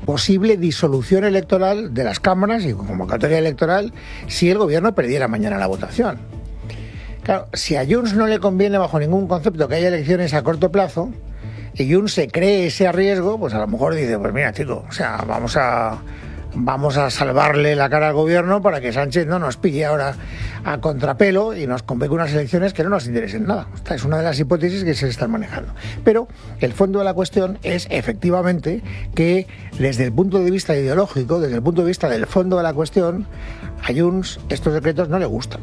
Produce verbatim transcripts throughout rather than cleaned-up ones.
posible disolución electoral de las cámaras y convocatoria electoral si el gobierno perdiera mañana la votación. Claro, si a Junts no le conviene bajo ningún concepto que haya elecciones a corto plazo y Junts se cree ese riesgo, pues a lo mejor dice, pues mira, chico, o sea, vamos a... Vamos a salvarle la cara al gobierno para que Sánchez no nos pille ahora a contrapelo y nos convoque unas elecciones que no nos interesen nada. Esta es una de las hipótesis que se están manejando. Pero el fondo de la cuestión es efectivamente que desde el punto de vista ideológico, desde el punto de vista del fondo de la cuestión, a Junts estos decretos no le gustan.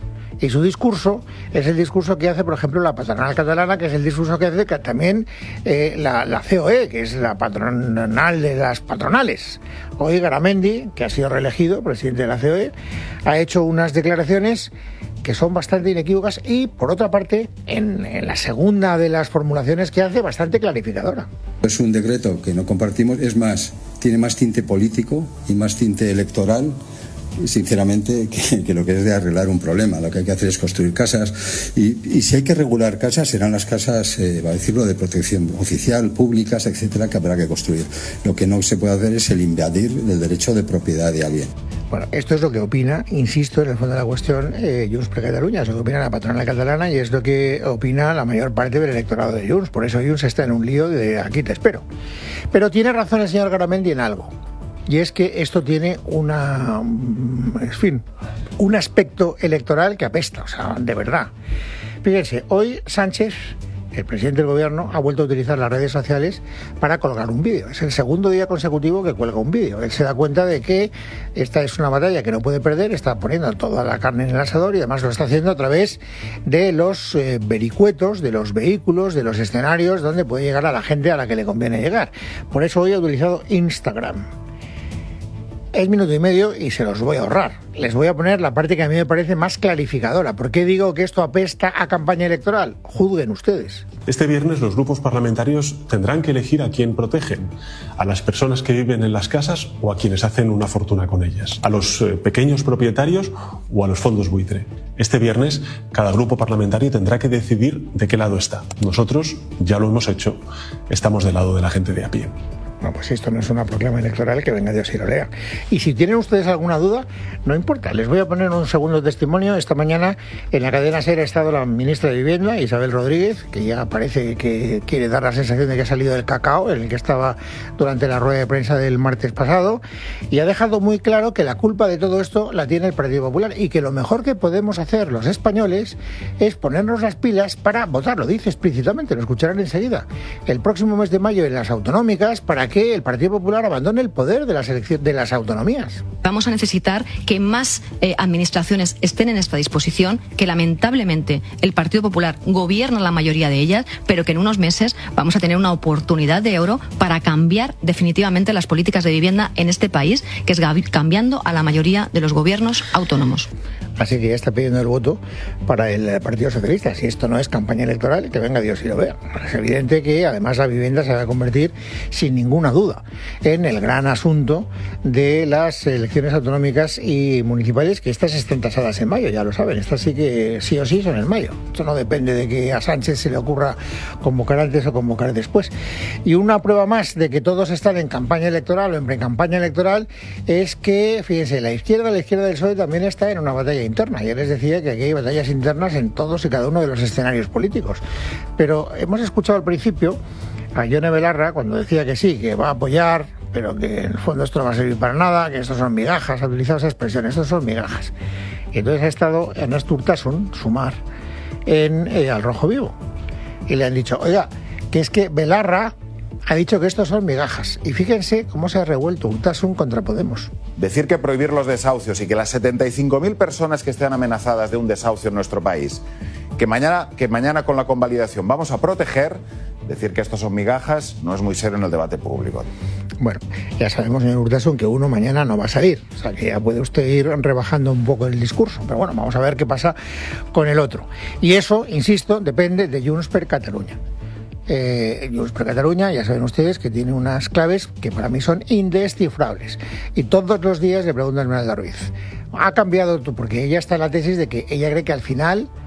Y su discurso es el discurso que hace, por ejemplo, la patronal catalana, que es el discurso que hace también eh, la, la C O E, que es la patronal de las patronales. Hoy Garamendi, que ha sido reelegido presidente de la C O E, ha hecho unas declaraciones que son bastante inequívocas y, por otra parte, en, en la segunda de las formulaciones que hace, bastante clarificadora. Es un decreto que no compartimos, es más, tiene más tinte político y más tinte electoral, sinceramente, que, que lo que es de arreglar un problema. Lo que hay que hacer es construir casas y, y si hay que regular casas serán las casas, eh, va a decirlo, de protección oficial, públicas, etcétera, que habrá que construir. Lo que no se puede hacer es el invadir el derecho de propiedad de alguien. Bueno, esto es lo que opina, insisto, en el fondo de la cuestión, eh, Junts per Catalunya, es lo que opina la patronal catalana y es lo que opina la mayor parte del electorado de Junts. Por eso Junts está en un lío de aquí te espero. Pero tiene razón el señor Garamendi en algo. Y es que esto tiene una, en fin, un aspecto electoral que apesta, o sea, de verdad. Fíjense, hoy Sánchez, el presidente del gobierno, ha vuelto a utilizar las redes sociales para colgar un vídeo. Es el segundo día consecutivo que cuelga un vídeo. Él se da cuenta de que esta es una batalla que no puede perder, está poniendo toda la carne en el asador y además lo está haciendo a través de los eh, vericuetos, de los vehículos, de los escenarios donde puede llegar a la gente a la que le conviene llegar. Por eso hoy ha utilizado Instagram. Es minuto y medio y se los voy a ahorrar. Les voy a poner la parte que a mí me parece más clarificadora. ¿Por qué digo que esto apesta a campaña electoral? Juzguen ustedes. Este viernes los grupos parlamentarios tendrán que elegir a quién protegen, a las personas que viven en las casas o a quienes hacen una fortuna con ellas, a los eh, pequeños propietarios o a los fondos buitre. Este viernes cada grupo parlamentario tendrá que decidir de qué lado está. Nosotros ya lo hemos hecho, estamos del lado de la gente de a pie. Bueno, pues esto no es una proclama electoral, que venga Dios y lo lea. Y si tienen ustedes alguna duda, no importa, les voy a poner un segundo testimonio. Esta mañana en la cadena SER ha estado la ministra de Vivienda, Isabel Rodríguez, que ya parece que quiere dar la sensación de que ha salido del cacao en el que estaba durante la rueda de prensa del martes pasado, y ha dejado muy claro que la culpa de todo esto la tiene el Partido Popular y que lo mejor que podemos hacer los españoles es ponernos las pilas para votar. Lo dice explícitamente, lo escucharán enseguida, el próximo mes de mayo en las autonómicas, para que que el Partido Popular abandone el poder de las elecciones de las autonomías. Vamos a necesitar que más eh, administraciones estén en esta disposición, que lamentablemente el Partido Popular gobierna la mayoría de ellas, pero que en unos meses vamos a tener una oportunidad de oro para cambiar definitivamente las políticas de vivienda en este país, que es cambiando a la mayoría de los gobiernos autónomos. Así que ya está pidiendo el voto para el Partido Socialista. Si esto no es campaña electoral, que venga Dios y lo vea. Es evidente que además la vivienda se va a convertir sin ninguna duda en el gran asunto de las elecciones autonómicas y municipales, que estas están tasadas en mayo, ya lo saben. Estas sí que sí o sí son en mayo. Esto no depende de que a Sánchez se le ocurra convocar antes o convocar después. Y una prueba más de que todos están en campaña electoral o en pre-campaña electoral es que, fíjense, la izquierda, la izquierda del P S O E también está en una batalla interna. Ya les decía que aquí hay batallas internas en todos y cada uno de los escenarios políticos. Pero hemos escuchado al principio a Ione Belarra cuando decía que sí, que va a apoyar, pero que en el fondo esto no va a servir para nada, que estos son migajas, ha utilizado esa expresión, estos son migajas. Y entonces ha estado Ernesto Urtasun, Sumar, en eh, Al Rojo Vivo. Y le han dicho, oiga, que es que Belarra ha dicho que estos son migajas. Y fíjense cómo se ha revuelto Urtasun contra Podemos. Decir que prohibir los desahucios y que las setenta y cinco mil personas que estén amenazadas de un desahucio en nuestro país, que mañana, que mañana con la convalidación vamos a proteger, decir que estos son migajas no es muy serio en el debate público. Bueno, ya sabemos, señor Urtasun, que uno mañana no va a salir. O sea, que ya puede usted ir rebajando un poco el discurso. Pero bueno, vamos a ver qué pasa con el otro. Y eso, insisto, depende de Junts per Catalunya. Eh, Junts per Catalunya, ya saben ustedes que tiene unas claves que para mí son indescifrables. Y todos los días le preguntan a Esmeralda Ruiz, ¿ha cambiado tú? Porque ella está en la tesis de que ella cree que al final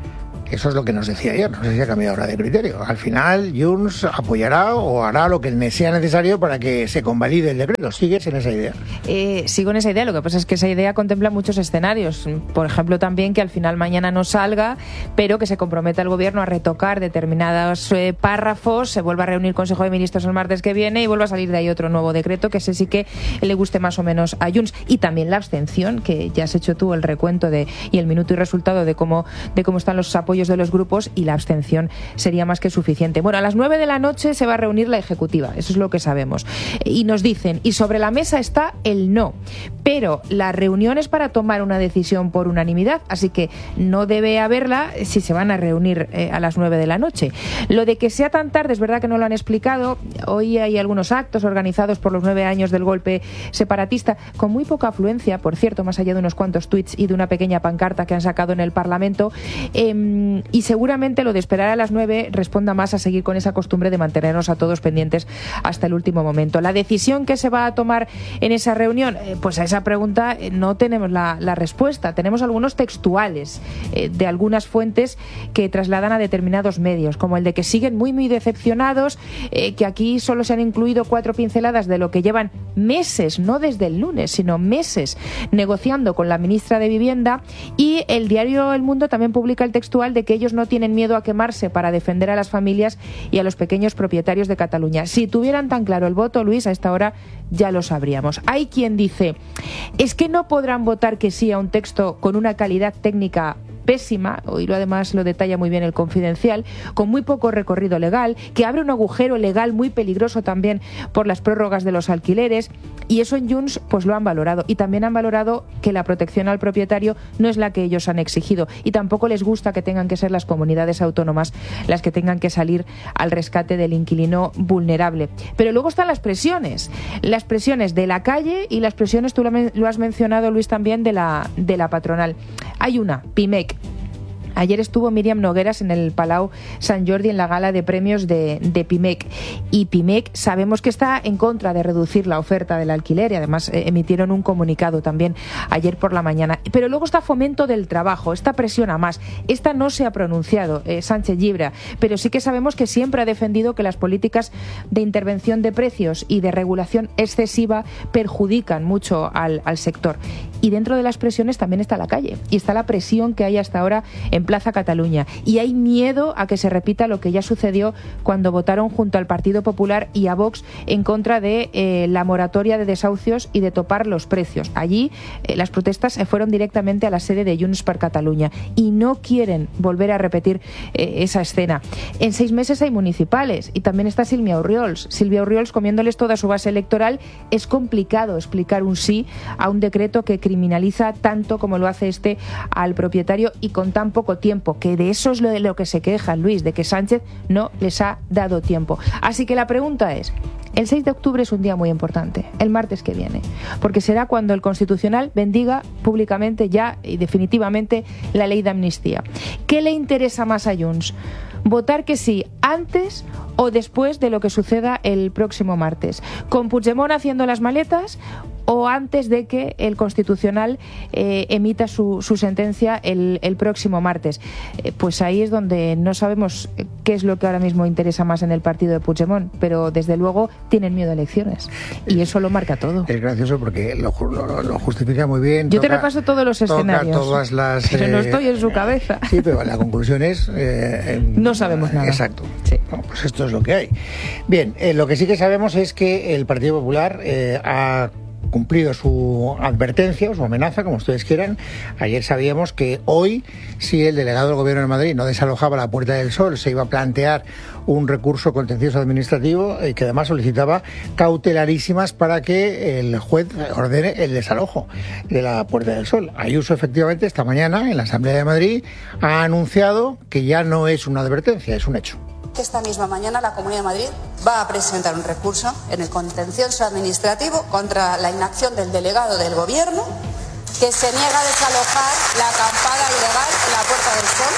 Eso es lo que nos decía ayer, no sé si ha cambiado ahora de criterio. Al final, Junts apoyará o hará lo que sea necesario para que se convalide el decreto. ¿Sigues en esa idea? Eh, sigo en esa idea, lo que pasa es que esa idea contempla muchos escenarios. Por ejemplo, también que al final mañana no salga, pero que se comprometa el gobierno a retocar determinados eh, párrafos, se vuelva a reunir el Consejo de Ministros el martes que viene y vuelva a salir de ahí otro nuevo decreto, que ese sí que le guste más o menos a Junts. Y también la abstención, que ya has hecho tú el recuento de y el minuto y resultado de cómo, de cómo están los apoyos de los grupos, y la abstención sería más que suficiente. Bueno, a las nueve de la noche se va a reunir la ejecutiva, eso es lo que sabemos. Y nos dicen, y sobre la mesa está el no, pero la reunión es para tomar una decisión por unanimidad, así que no debe haberla si se van a reunir eh, a las nueve de la noche. Lo de que sea tan tarde es verdad que no lo han explicado. Hoy hay algunos actos organizados por los nueve años del golpe separatista, con muy poca afluencia, por cierto, más allá de unos cuantos tuits y de una pequeña pancarta que han sacado en el Parlamento. Eh, Y seguramente lo de esperar a las nueve responda más a seguir con esa costumbre de mantenernos a todos pendientes hasta el último momento. La decisión que se va a tomar en esa reunión, eh, pues a esa pregunta eh, no tenemos la, la respuesta. Tenemos algunos textuales eh, de algunas fuentes que trasladan a determinados medios, como el de que siguen muy muy decepcionados, eh, que aquí solo se han incluido cuatro pinceladas de lo que llevan meses, no desde el lunes, sino meses negociando con la ministra de Vivienda, y el diario El Mundo también publica el textual de que ellos no tienen miedo a quemarse para defender a las familias y a los pequeños propietarios de Cataluña. Si tuvieran tan claro el voto, Luis, a esta hora ya lo sabríamos. Hay quien dice, es que no podrán votar que sí a un texto con una calidad técnica pésima, y lo además lo detalla muy bien el Confidencial, con muy poco recorrido legal, que abre un agujero legal muy peligroso también por las prórrogas de los alquileres, y eso en Junts pues lo han valorado, y también han valorado que la protección al propietario no es la que ellos han exigido, y tampoco les gusta que tengan que ser las comunidades autónomas las que tengan que salir al rescate del inquilino vulnerable. Pero luego están las presiones, las presiones de la calle y las presiones, tú lo has mencionado, Luis, también de la, de la patronal. Hay una, Pimec. Ayer estuvo Míriam Nogueras en el Palau Sant Jordi en la gala de premios de, de Pimec. Y Pimec sabemos que está en contra de reducir la oferta del alquiler, y además eh, emitieron un comunicado también ayer por la mañana. Pero luego está Fomento del Trabajo, esta presiona más. Esta no se ha pronunciado, eh, Sánchez Llibre, pero sí que sabemos que siempre ha defendido que las políticas de intervención de precios y de regulación excesiva perjudican mucho al, al sector. Y dentro de las presiones también está la calle, y está la presión que hay hasta ahora en Plaza Cataluña, y hay miedo a que se repita lo que ya sucedió cuando votaron junto al Partido Popular y a Vox en contra de eh, la moratoria de desahucios y de topar los precios. Allí eh, las protestas fueron directamente a la sede de Junts per Catalunya, y no quieren volver a repetir eh, esa escena. En seis meses hay municipales, y también está Silvia Orriols. Silvia Orriols comiéndoles toda su base electoral. Es complicado explicar un sí a un decreto que criminaliza tanto como lo hace este al propietario, y con tan poco tiempo, que de eso es lo de lo que se quejan, Luis, de que Sánchez no les ha dado tiempo. Así que la pregunta es, el seis de octubre es un día muy importante, el martes que viene, porque será cuando el Constitucional bendiga públicamente ya y definitivamente la ley de amnistía. ¿Qué le interesa más a Junts? ¿Votar que sí antes o después de lo que suceda el próximo martes? ¿Con Puigdemont haciendo las maletas o antes de que el Constitucional eh, emita su, su sentencia el, el próximo martes? Eh, pues ahí es donde no sabemos qué es lo que ahora mismo interesa más en el partido de Puigdemont, pero desde luego tienen miedo a elecciones, y eso lo marca todo. Es gracioso porque lo, lo, lo justifica muy bien. Yo toca, te repaso todos los escenarios, todas las, pero eh, no estoy en su cabeza. Sí, pero la conclusión es... Eh, no sabemos nada. Exacto. Sí. Bueno, pues esto es lo que hay. Bien, eh, lo que sí que sabemos es que el Partido Popular eh, ha cumplido su advertencia o su amenaza, como ustedes quieran. Ayer sabíamos que hoy, si el delegado del Gobierno de Madrid no desalojaba la Puerta del Sol, se iba a plantear un recurso contencioso administrativo eh, que además solicitaba cautelarísimas para que el juez ordene el desalojo de la Puerta del Sol. Ayuso, efectivamente, esta mañana en la Asamblea de Madrid ha anunciado que ya no es una advertencia, es un hecho. Esta misma mañana la Comunidad de Madrid va a presentar un recurso en el contencioso administrativo contra la inacción del delegado del Gobierno, que se niega a desalojar la acampada ilegal en la Puerta del Sol,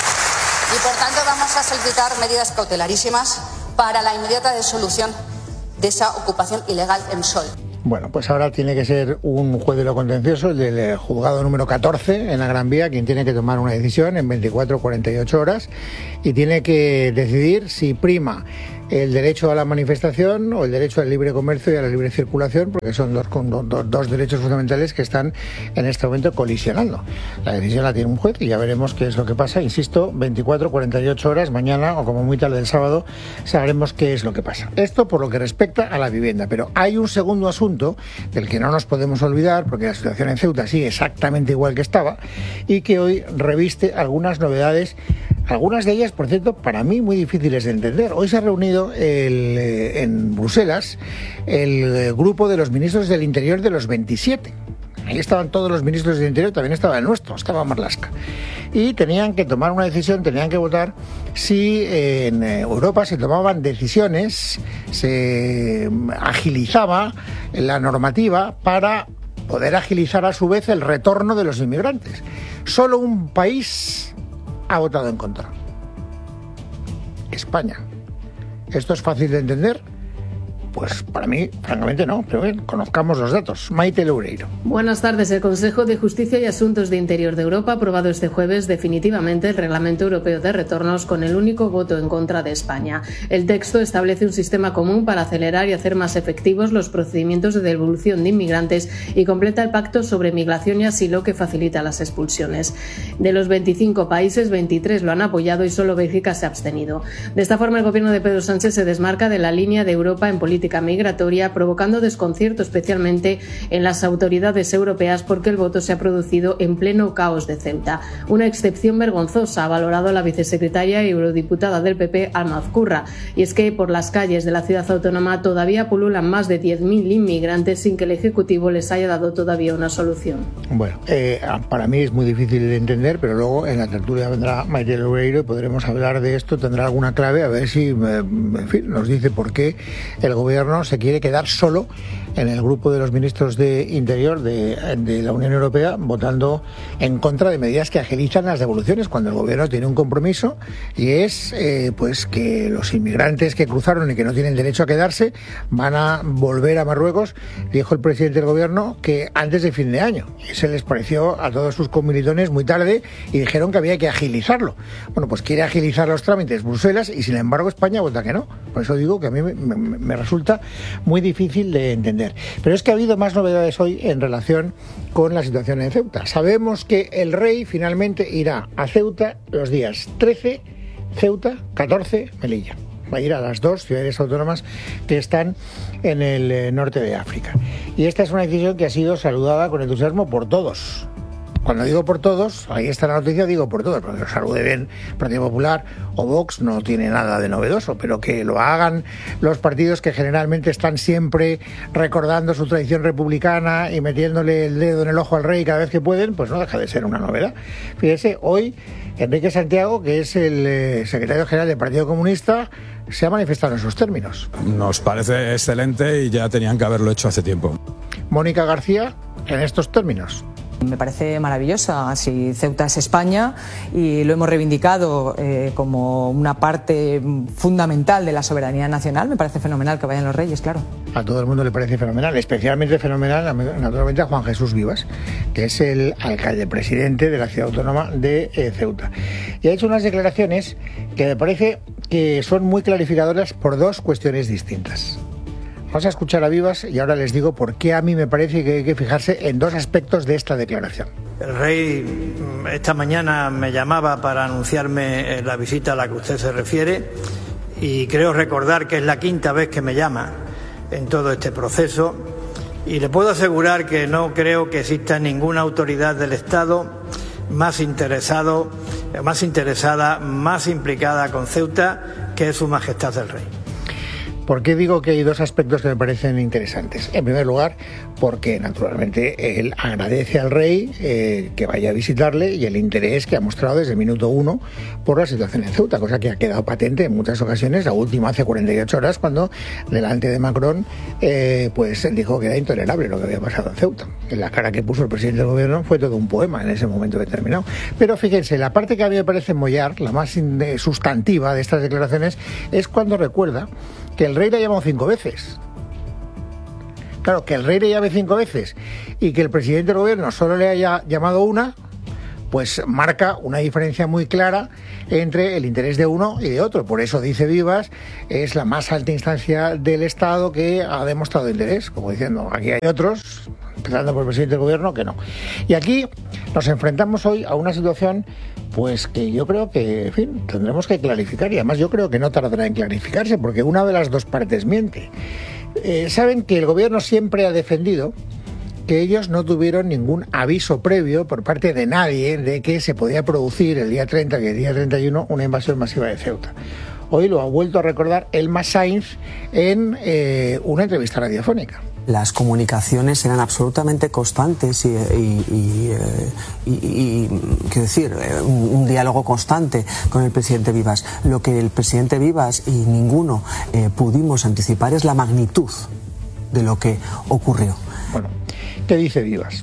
y por tanto vamos a solicitar medidas cautelarísimas para la inmediata disolución de esa ocupación ilegal en Sol. Bueno, pues ahora tiene que ser un juez de lo contencioso, el del juzgado número catorce en la Gran Vía, quien tiene que tomar una decisión en veinticuatro o cuarenta y ocho horas y tiene que decidir si prima el derecho a la manifestación o el derecho al libre comercio y a la libre circulación, porque son dos, dos, dos derechos fundamentales que están en este momento colisionando. La decisión la tiene un juez y ya veremos qué es lo que pasa. Insisto, veinticuatro, cuarenta y ocho horas, mañana o como muy tarde el sábado, sabremos qué es lo que pasa. Esto por lo que respecta a la vivienda, pero hay un segundo asunto del que no nos podemos olvidar, porque la situación en Ceuta sigue exactamente igual que estaba y que hoy reviste algunas novedades. Algunas de ellas, por cierto, para mí muy difíciles de entender. Hoy se ha reunido el, en Bruselas el grupo de los ministros del Interior de los veintisiete. Ahí estaban todos los ministros del Interior, también estaba el nuestro, estaba Marlaska. Y tenían que tomar una decisión, tenían que votar si en Europa se tomaban decisiones, se agilizaba la normativa para poder agilizar a su vez el retorno de los inmigrantes. Solo un país ha votado en contra: España. ¿Esto es fácil de entender? Pues para mí, francamente no, pero bien, conozcamos los datos. Maite Loureiro. Buenas tardes. El Consejo de Justicia y Asuntos de Interior de Europa ha aprobado este jueves definitivamente el Reglamento Europeo de Retornos con el único voto en contra de España. El texto establece un sistema común para acelerar y hacer más efectivos los procedimientos de devolución de inmigrantes y completa el Pacto sobre Migración y Asilo que facilita las expulsiones. De los veinticinco países, veintitrés lo han apoyado y solo Bélgica se ha abstenido. De esta forma, el gobierno de Pedro Sánchez se desmarca de la línea de Europa en política migratoria, provocando desconcierto especialmente en las autoridades europeas porque el voto se ha producido en pleno caos de Ceuta. Una excepción vergonzosa, ha valorado la vicesecretaria y eurodiputada del P P, Alma Azcurra, y es que por las calles de la ciudad autónoma todavía pululan más de diez mil inmigrantes sin que el Ejecutivo les haya dado todavía una solución. Bueno, eh, para mí es muy difícil de entender, pero luego en la tertulia vendrá Maite Loureiro y podremos hablar de esto, tendrá alguna clave, a ver si eh, en fin, nos dice por qué el gobierno se quiere quedar solo en el grupo de los ministros de Interior de, de la Unión Europea votando en contra de medidas que agilizan las devoluciones, cuando el gobierno tiene un compromiso y es eh, pues que los inmigrantes que cruzaron y que no tienen derecho a quedarse van a volver a Marruecos. Dijo el presidente del gobierno que antes de fin de año, y se les pareció a todos sus comilitones muy tarde y dijeron que había que agilizarlo. Bueno, pues quiere agilizar los trámites Bruselas y sin embargo España vota que no. Por eso digo que a mí me, me, me resulta muy difícil de entender. Pero es que ha habido más novedades hoy en relación con la situación en Ceuta. Sabemos que el rey finalmente irá a Ceuta los días trece, Ceuta, catorce, Melilla. Va a ir a las dos ciudades autónomas que están en el eh, norte de África. Y esta es una decisión que ha sido saludada con entusiasmo por todos. Cuando digo por todos, ahí está la noticia, digo por todos, porque lo salude bien Partido Popular o Vox no tiene nada de novedoso, pero que lo hagan los partidos que generalmente están siempre recordando su tradición republicana y metiéndole el dedo en el ojo al rey cada vez que pueden, pues no deja de ser una novedad. Fíjese, hoy Enrique Santiago, que es el eh, secretario general del Partido Comunista, se ha manifestado en esos términos. Nos parece excelente y ya tenían que haberlo hecho hace tiempo. Mónica García, en estos términos. Me parece maravillosa. Si Ceuta es España y lo hemos reivindicado eh, como una parte fundamental de la soberanía nacional, me parece fenomenal que vayan los reyes, claro. A todo el mundo le parece fenomenal, especialmente fenomenal, naturalmente, a Juan Jesús Vivas, que es el alcalde presidente de la ciudad autónoma de eh, Ceuta. Y ha hecho unas declaraciones que me parece que son muy clarificadoras por dos cuestiones distintas. Vamos a escuchar a Vivas y ahora les digo por qué a mí me parece que hay que fijarse en dos aspectos de esta declaración. El rey esta mañana me llamaba para anunciarme la visita a la que usted se refiere y creo recordar que es la quinta vez que me llama en todo este proceso y le puedo asegurar que no creo que exista ninguna autoridad del Estado más interesado, más interesada, más implicada con Ceuta que Su Majestad el Rey. ¿Por qué digo que hay dos aspectos que me parecen interesantes? En primer lugar, porque naturalmente él agradece al rey eh, que vaya a visitarle y el interés que ha mostrado desde el minuto uno por la situación en Ceuta, cosa que ha quedado patente en muchas ocasiones, la última hace cuarenta y ocho horas cuando delante de Macron eh, pues dijo que era intolerable lo que había pasado en Ceuta. La cara que puso el presidente del gobierno fue todo un poema en ese momento determinado. Pero fíjense, la parte que a mí me parece mollar, la más sustantiva de estas declaraciones, es cuando recuerda que el rey le ha llamado cinco veces. Claro, que el rey le llame cinco veces y que el presidente del gobierno solo le haya llamado una, pues marca una diferencia muy clara entre el interés de uno y de otro. Por eso, dice Vivas, es la más alta instancia del Estado que ha demostrado interés, como diciendo, aquí hay otros, empezando por el presidente del gobierno, que no. Y aquí nos enfrentamos hoy a una situación pues que yo creo que, en fin, tendremos que clarificar, y además yo creo que no tardará en clarificarse, porque una de las dos partes miente. Eh, saben que el gobierno siempre ha defendido que ellos no tuvieron ningún aviso previo por parte de nadie de que se podía producir el día treinta, que el día treinta y uno, una invasión masiva de Ceuta. Hoy lo ha vuelto a recordar Elma Sainz en eh, una entrevista radiofónica. Las comunicaciones eran absolutamente constantes y, y, y, y, y quiero decir, un, un diálogo constante con el presidente Vivas. Lo que el presidente Vivas y ninguno eh, pudimos anticipar es la magnitud de lo que ocurrió. Bueno, ¿qué dice Vivas?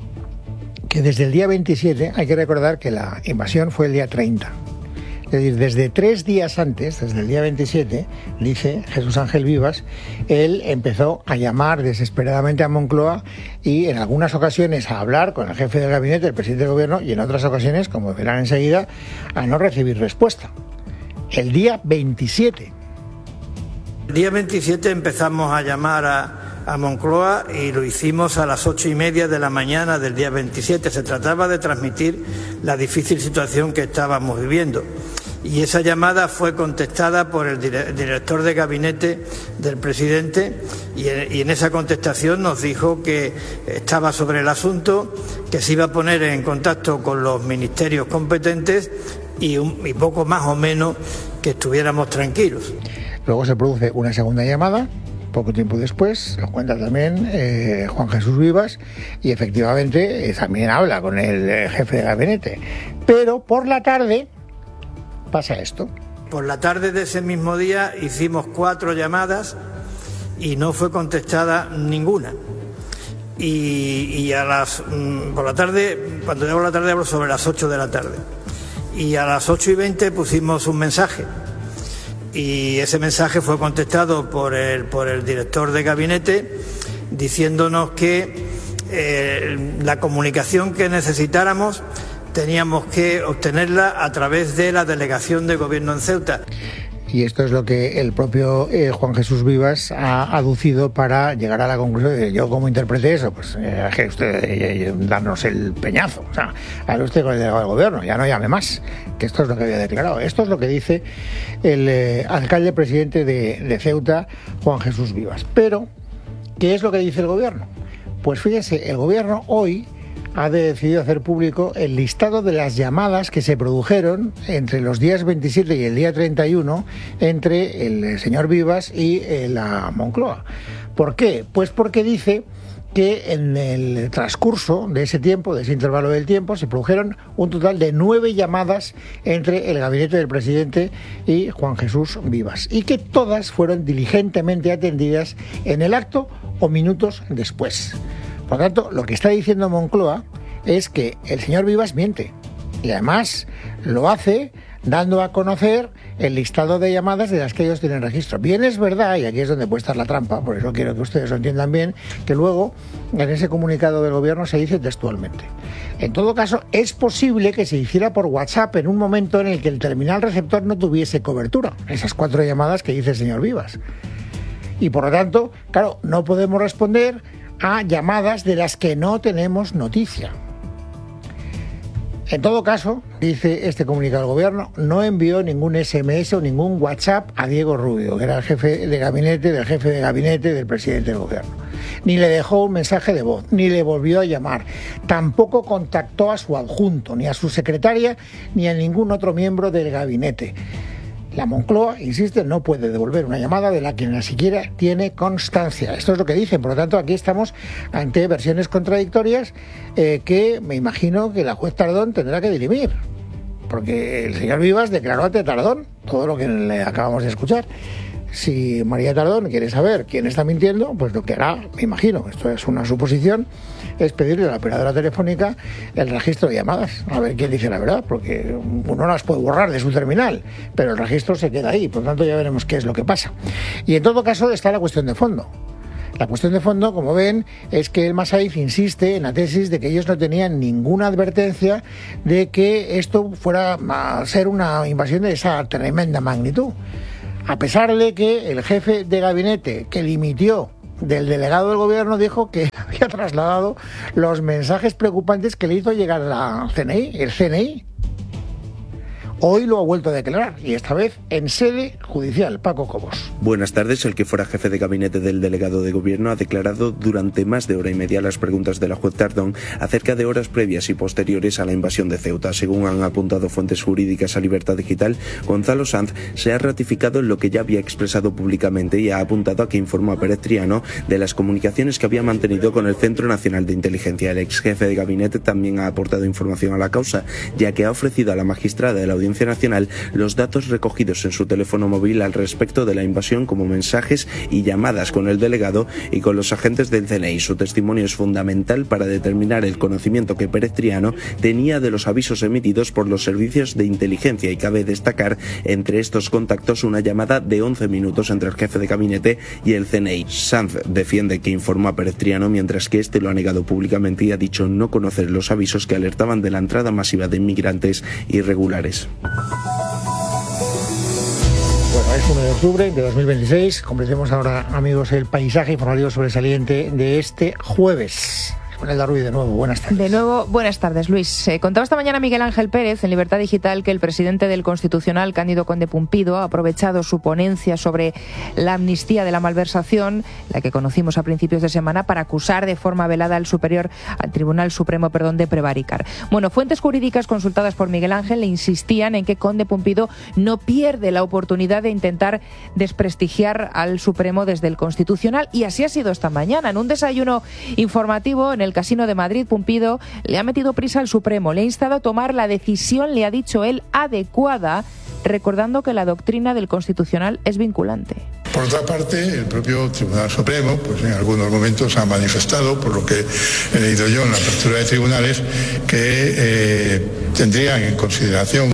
Que desde el día veintisiete, hay que recordar que la invasión fue el día treinta. Es decir, desde tres días antes, desde el día veintisiete, dice Jesús Ángel Vivas, él empezó a llamar desesperadamente a Moncloa y en algunas ocasiones a hablar con el jefe del gabinete, el presidente del gobierno, y en otras ocasiones, como verán enseguida, a no recibir respuesta. El día veintisiete. El día veintisiete empezamos a llamar a... a Moncloa y lo hicimos a las ocho y media de la mañana del día veintisiete. Se trataba de transmitir la difícil situación que estábamos viviendo. Y esa llamada fue contestada por el dire- director de gabinete del presidente y, y en esa contestación nos dijo que estaba sobre el asunto, que se iba a poner en contacto con los ministerios competentes y, un, y poco más o menos que estuviéramos tranquilos. Luego se produce una segunda llamada. Poco tiempo después, lo cuenta también eh, Juan Jesús Vivas, y efectivamente eh, también habla con el eh, jefe de gabinete. Pero por la tarde pasa esto. Por la tarde de ese mismo día hicimos cuatro llamadas y no fue contestada ninguna. Y, y a las mm, por la tarde, cuando llego a la tarde hablo sobre las ocho de la tarde. Y a las ocho y veinte pusimos un mensaje. Y ese mensaje fue contestado por el, por el director de gabinete diciéndonos que eh, la comunicación que necesitáramos teníamos que obtenerla a través de la delegación de gobierno en Ceuta. Y esto es lo que el propio eh, Juan Jesús Vivas ha aducido para llegar a la conclusión de yo cómo interpreté eso, pues eh, que usted eh, darnos el peñazo, o sea, hable usted con el delegado del gobierno, ya no llame más, que esto es lo que había declarado. Esto es lo que dice el eh, alcalde presidente de, de Ceuta, Juan Jesús Vivas. Pero, ¿qué es lo que dice el gobierno? Pues fíjense, el gobierno hoy ha decidido hacer público el listado de las llamadas que se produjeron entre los días veintisiete y el día treinta y uno entre el señor Vivas y la Moncloa. ¿Por qué? Pues porque dice que en el transcurso de ese tiempo, de ese intervalo del tiempo, se produjeron un total de nueve llamadas entre el gabinete del presidente y Juan Jesús Vivas, y que todas fueron diligentemente atendidas en el acto o minutos después. Por lo tanto, lo que está diciendo Moncloa es que el señor Vivas miente, y además lo hace dando a conocer el listado de llamadas de las que ellos tienen registro. Bien, es verdad, y aquí es donde puede estar la trampa, por eso quiero que ustedes lo entiendan bien, que luego en ese comunicado del gobierno se dice textualmente. En todo caso, es posible que se hiciera por WhatsApp en un momento en el que el terminal receptor no tuviese cobertura, esas cuatro llamadas que dice el señor Vivas. Y por lo tanto, claro, no podemos responder a llamadas de las que no tenemos noticia. En todo caso, dice este comunicado del gobierno, no envió ningún ese eme ese o ningún WhatsApp a Diego Rubio, que era el jefe de gabinete del jefe de gabinete del presidente del gobierno. Ni le dejó un mensaje de voz, ni le volvió a llamar. Tampoco contactó a su adjunto, ni a su secretaria, ni a ningún otro miembro del gabinete. La Moncloa, insiste, no puede devolver una llamada de la que ni siquiera tiene constancia. Esto es lo que dicen. Por lo tanto, aquí estamos ante versiones contradictorias eh, que me imagino que la juez Tardón tendrá que dirimir. Porque el señor Vivas declaró ante Tardón todo lo que le acabamos de escuchar. Si María Tardón quiere saber quién está mintiendo, pues lo que hará, me imagino, esto es una suposición, es pedirle a la operadora telefónica el registro de llamadas, a ver quién dice la verdad, porque uno las puede borrar de su terminal, pero el registro se queda ahí, por lo tanto ya veremos qué es lo que pasa. Y en todo caso está la cuestión de fondo. La cuestión de fondo, como ven, es que el Masaif insiste en la tesis de que ellos no tenían ninguna advertencia de que esto fuera a ser una invasión de esa tremenda magnitud. A pesar de que el jefe de gabinete que dimitió del delegado del gobierno dijo que había trasladado los mensajes preocupantes que le hizo llegar la C N I, el C N I. Hoy lo ha vuelto a declarar, y esta vez en sede judicial. Paco Cobos. Buenas tardes. El que fuera jefe de gabinete del delegado de gobierno ha declarado durante más de hora y media las preguntas de la juez Tardón acerca de horas previas y posteriores a la invasión de Ceuta. Según han apuntado fuentes jurídicas a Libertad Digital, Gonzalo Sanz se ha ratificado en lo que ya había expresado públicamente y ha apuntado a que informó a Pérez Triano de las comunicaciones que había mantenido con el Centro Nacional de Inteligencia. El ex jefe de gabinete también ha aportado información a la causa, ya que ha ofrecido a la magistrada de la Audiencia Nacional los datos recogidos en su teléfono móvil al respecto de la invasión, como mensajes y llamadas con el delegado y con los agentes del C N I. Su testimonio es fundamental para determinar el conocimiento que Pérez Triano tenía de los avisos emitidos por los servicios de inteligencia, y cabe destacar entre estos contactos una llamada de once minutos entre el jefe de gabinete y el C N I. Sanz defiende que informó a Pérez Triano, mientras que este lo ha negado públicamente y ha dicho no conocer los avisos que alertaban de la entrada masiva de inmigrantes irregulares. Bueno, es uno de octubre de dos mil veintiséis. Completemos ahora, amigos, el paisaje informativo sobresaliente de este jueves. Elda Ruiz, de nuevo, buenas tardes. De nuevo, buenas tardes, Luis. Eh, contaba esta mañana Miguel Ángel Pérez en Libertad Digital que el presidente del Constitucional, Cándido Conde Pumpido, ha aprovechado su ponencia sobre la amnistía de la malversación, la que conocimos a principios de semana, para acusar de forma velada al superior, al Tribunal Supremo, perdón, de prevaricar. Bueno, fuentes jurídicas consultadas por Miguel Ángel le insistían en que Conde Pumpido no pierde la oportunidad de intentar desprestigiar al Supremo desde el Constitucional, y así ha sido esta mañana. En un desayuno informativo en el Casino de Madrid, Pumpido le ha metido prisa al Supremo, le ha instado a tomar la decisión, le ha dicho él, adecuada, recordando que la doctrina del Constitucional es vinculante. Por otra parte, el propio Tribunal Supremo, pues en algunos momentos ha manifestado, por lo que he leído yo en la apertura de tribunales, que eh, tendrían en consideración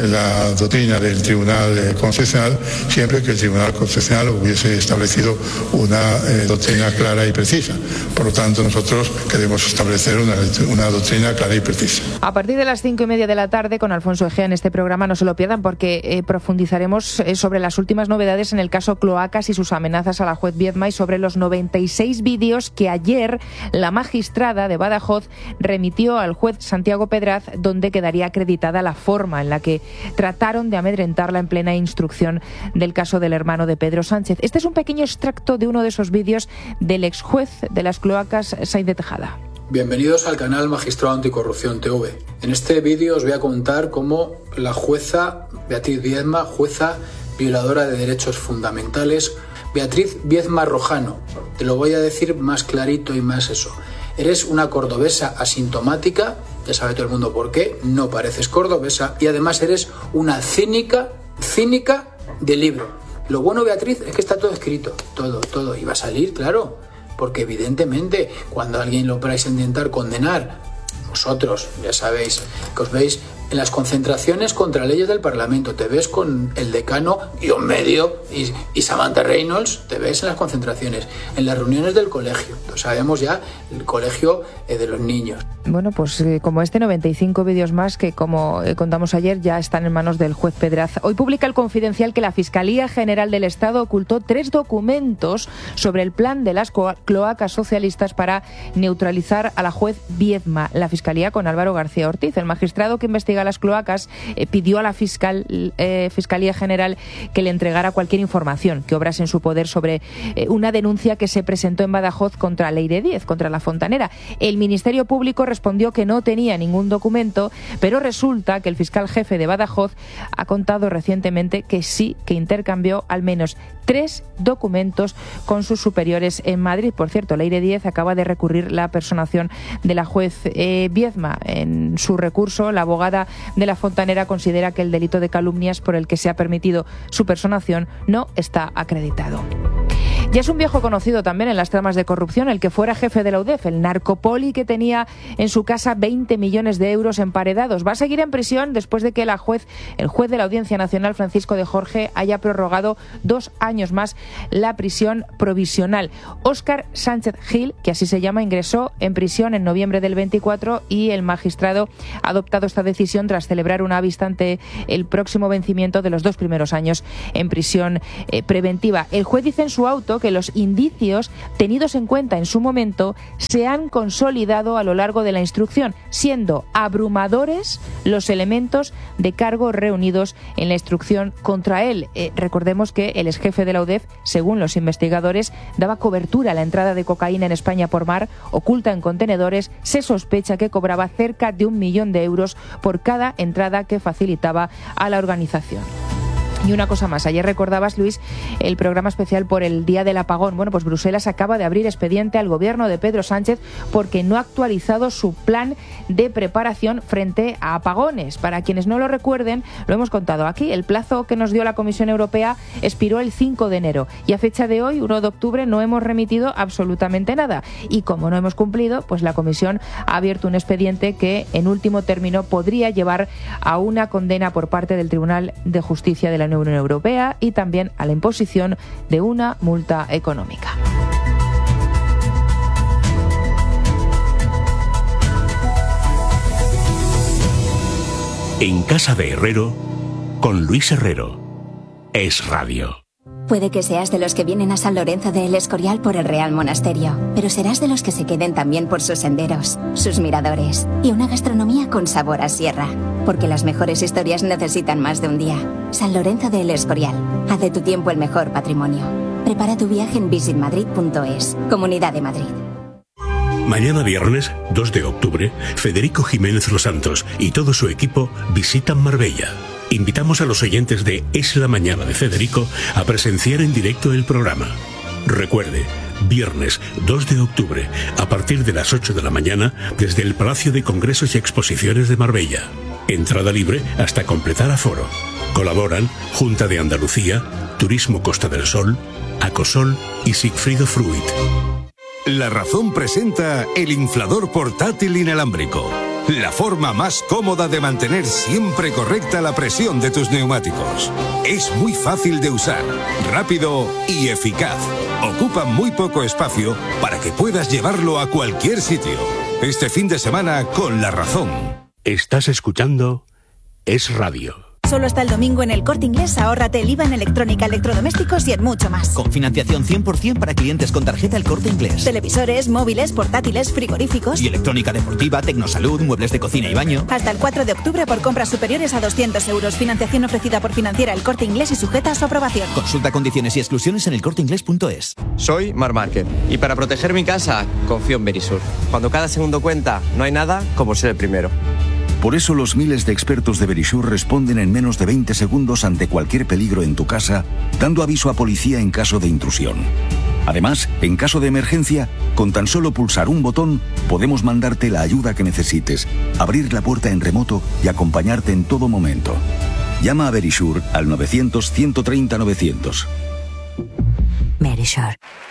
la doctrina del Tribunal Constitucional siempre que el Tribunal Constitucional hubiese establecido una eh, doctrina clara y precisa. Por lo tanto, nosotros queremos establecer una, una doctrina clara y precisa. A partir de las cinco y media de la tarde, con Alfonso Egea en este programa, no se lo pierdan, porque eh, profundizaremos eh, sobre las últimas novedades en el caso Cloacas y sus amenazas a la juez Viedma, y sobre los noventa y seis vídeos que ayer la magistrada de Badajoz remitió al juez Santiago Pedraz, donde quedaría acreditada la forma en la que trataron de amedrentarla en plena instrucción del caso del hermano de Pedro Sánchez. Este es un pequeño extracto de uno de esos vídeos del ex juez de las Cloacas, Sainz de Tejada. Bienvenidos al canal Magistrado Anticorrupción T V. En este vídeo os voy a contar cómo la jueza Beatriz Viedma, jueza violadora de derechos fundamentales, Beatriz Viedma Rojano, te lo voy a decir más clarito y más eso. Eres una cordobesa asintomática, ya sabe todo el mundo por qué, no pareces cordobesa, y además eres una cínica, cínica de libro. Lo bueno, Beatriz, es que está todo escrito, todo, todo, y va a salir, claro, porque evidentemente cuando alguien lo vais a intentar condenar, vosotros ya sabéis que os veis en las concentraciones contra leyes del Parlamento, te ves con el decano Guión Medio y, y Samantha Reynolds, te ves en las concentraciones, en las reuniones del colegio, lo sabemos ya, el colegio eh, de los niños. Bueno, pues eh, como este, noventa y cinco vídeos más que, como eh, contamos ayer, ya están en manos del juez Pedraz. Hoy publica el Confidencial que la Fiscalía General del Estado ocultó tres documentos sobre el plan de las cloacas socialistas para neutralizar a la juez Viedma. La Fiscalía con Álvaro García Ortiz, el magistrado que investiga a las cloacas, eh, pidió a la fiscal, eh, Fiscalía General que le entregara cualquier información que obrase en su poder sobre eh, una denuncia que se presentó en Badajoz contra Leire Díez, contra la fontanera. El Ministerio Público respondió que no tenía ningún documento, pero resulta que el fiscal jefe de Badajoz ha contado recientemente que sí, que intercambió al menos tres documentos con sus superiores en Madrid. Por cierto, Leire Díez acaba de recurrir la personación de la juez eh, Viedma. En su recurso, la abogada de la fontanera considera que el delito de calumnias por el que se ha permitido su personación no está acreditado. Ya es un viejo conocido también en las tramas de corrupción, el que fuera jefe de la U D E F, el narcopoli que tenía en su casa veinte millones de euros emparedados. Va a seguir en prisión después de que la juez, el juez de la Audiencia Nacional, Francisco de Jorge, haya prorrogado dos años más la prisión provisional. Óscar Sánchez Gil, que así se llama, ingresó en prisión en noviembre del veinticuatro y el magistrado ha adoptado esta decisión tras celebrar una vista ante el próximo vencimiento de los dos primeros años en prisión eh, preventiva. El juez dice en su auto que los indicios tenidos en cuenta en su momento se han consolidado a lo largo de la instrucción, siendo abrumadores los elementos de cargo reunidos en la instrucción contra él. Eh, recordemos que el exjefe de la U D E F, según los investigadores, daba cobertura a la entrada de cocaína en España por mar, oculta en contenedores. Se sospecha que cobraba cerca de un millón de euros por cada entrada que facilitaba a la organización. Y una cosa más, ayer recordabas, Luis, el programa especial por el Día del Apagón. Bueno, pues Bruselas acaba de abrir expediente al gobierno de Pedro Sánchez porque no ha actualizado su plan de preparación frente a apagones. Para quienes no lo recuerden, lo hemos contado aquí, el plazo que nos dio la Comisión Europea expiró el cinco de enero y a fecha de hoy, uno de octubre, no hemos remitido absolutamente nada. Y como no hemos cumplido, pues la Comisión ha abierto un expediente que en último término podría llevar a una condena por parte del Tribunal de Justicia de la Unión Europea y también a la imposición de una multa económica. En Casa de Herrero, con Luis Herrero. Es Radio. Puede que seas de los que vienen a San Lorenzo de El Escorial por el Real Monasterio, pero serás de los que se queden también por sus senderos, sus miradores y una gastronomía con sabor a sierra. Porque las mejores historias necesitan más de un día. San Lorenzo de El Escorial. Haz de tu tiempo el mejor patrimonio. Prepara tu viaje en visit madrid punto es. Comunidad de Madrid. Mañana viernes, dos de octubre, Federico Jiménez Los Santos y todo su equipo visitan Marbella. Invitamos a los oyentes de Es la Mañana de Federico a presenciar en directo el programa. Recuerde, viernes dos de octubre, a partir de las ocho de la mañana, desde el Palacio de Congresos y Exposiciones de Marbella. Entrada libre hasta completar aforo. Colaboran Junta de Andalucía, Turismo Costa del Sol, Acosol y Sigfrido Fruit. La Razón presenta el inflador portátil inalámbrico. La forma más cómoda de mantener siempre correcta la presión de tus neumáticos. Es muy fácil de usar, rápido y eficaz. Ocupa muy poco espacio para que puedas llevarlo a cualquier sitio. Este fin de semana con La Razón. Estás escuchando Es Radio. Solo hasta el domingo en El Corte Inglés ahórrate el I V A en electrónica, electrodomésticos y en mucho más. Con financiación cien por ciento para clientes con tarjeta El Corte Inglés. Televisores, móviles, portátiles, frigoríficos. Y electrónica deportiva, tecnosalud, muebles de cocina y baño. Hasta el cuatro de octubre por compras superiores a doscientos euros. Financiación ofrecida por Financiera El Corte Inglés y sujeta a su aprobación. Consulta condiciones y exclusiones en el corte inglés punto es. Soy Mar Márquez y para proteger mi casa confío en Verisur. Cuando cada segundo cuenta, no hay nada como ser el primero. Por eso los miles de expertos de Verisur responden en menos de veinte segundos ante cualquier peligro en tu casa, dando aviso a policía en caso de intrusión. Además, en caso de emergencia, con tan solo pulsar un botón, podemos mandarte la ayuda que necesites, abrir la puerta en remoto y acompañarte en todo momento. Llama a Verisur al novecientos, ciento treinta, novecientos. Verisur.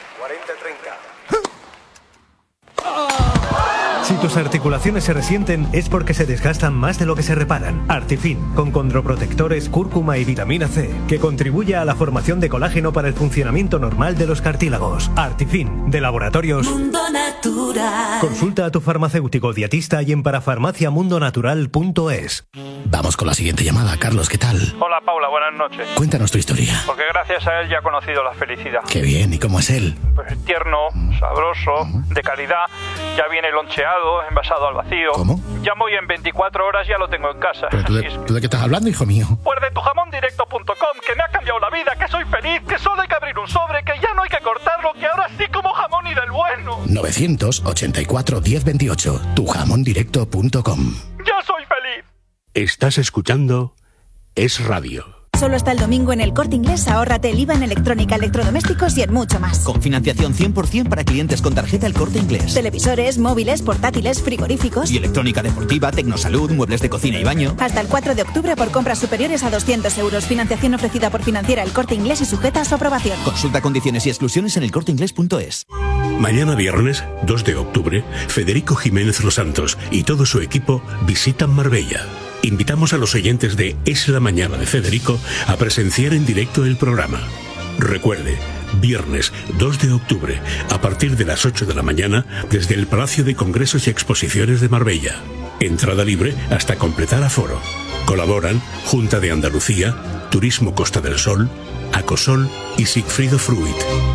Si tus articulaciones se resienten es porque se desgastan más de lo que se reparan. Artifin, con condroprotectores, cúrcuma y vitamina C, que contribuye a la formación de colágeno para el funcionamiento normal de los cartílagos. Artifin, de Laboratorios Mundo Natural. Consulta a tu farmacéutico dietista y en parafarmacia mundo natural punto es. Vamos con la siguiente llamada. Carlos, ¿qué tal? Hola Paula, buenas noches. Cuéntanos tu historia. Porque gracias a él ya he conocido la felicidad. Qué bien, ¿y cómo es él? Pues tierno, sabroso, de calidad, ya viene loncheado, envasado al vacío. ¿Cómo? Llamo y en veinticuatro horas ya lo tengo en casa. ¿Pero tú de, ¿tú de qué estás hablando, hijo mío? Pues de tu jamón directo punto com, que me ha cambiado la vida, que soy feliz, que solo hay que abrir un sobre, que ya no hay que cortarlo, que ahora sí como jamón y del bueno. novecientos ochenta y cuatro, diez veintiocho, tu jamón directo punto com. ¡Ya soy feliz! Estás escuchando Es Radio. Solo hasta el domingo en El Corte Inglés ahórrate el I V A en electrónica, electrodomésticos y en mucho más. Con financiación cien por ciento para clientes con tarjeta El Corte Inglés. Televisores, móviles, portátiles, frigoríficos. Y electrónica deportiva, Tecnosalud, muebles de cocina y baño. Hasta el cuatro de octubre por compras superiores a doscientos euros. Financiación ofrecida por Financiera El Corte Inglés y sujeta a su aprobación. Consulta condiciones y exclusiones en el corte inglés punto es. Mañana viernes, dos de octubre, Federico Jiménez Los Santos y todo su equipo visitan Marbella. Invitamos a los oyentes de Es la Mañana de Federico a presenciar en directo el programa. Recuerde, viernes dos de octubre, a partir de las ocho de la mañana, desde el Palacio de Congresos y Exposiciones de Marbella. Entrada libre hasta completar aforo. Colaboran Junta de Andalucía, Turismo Costa del Sol, Acosol y Sigfrido Fruit.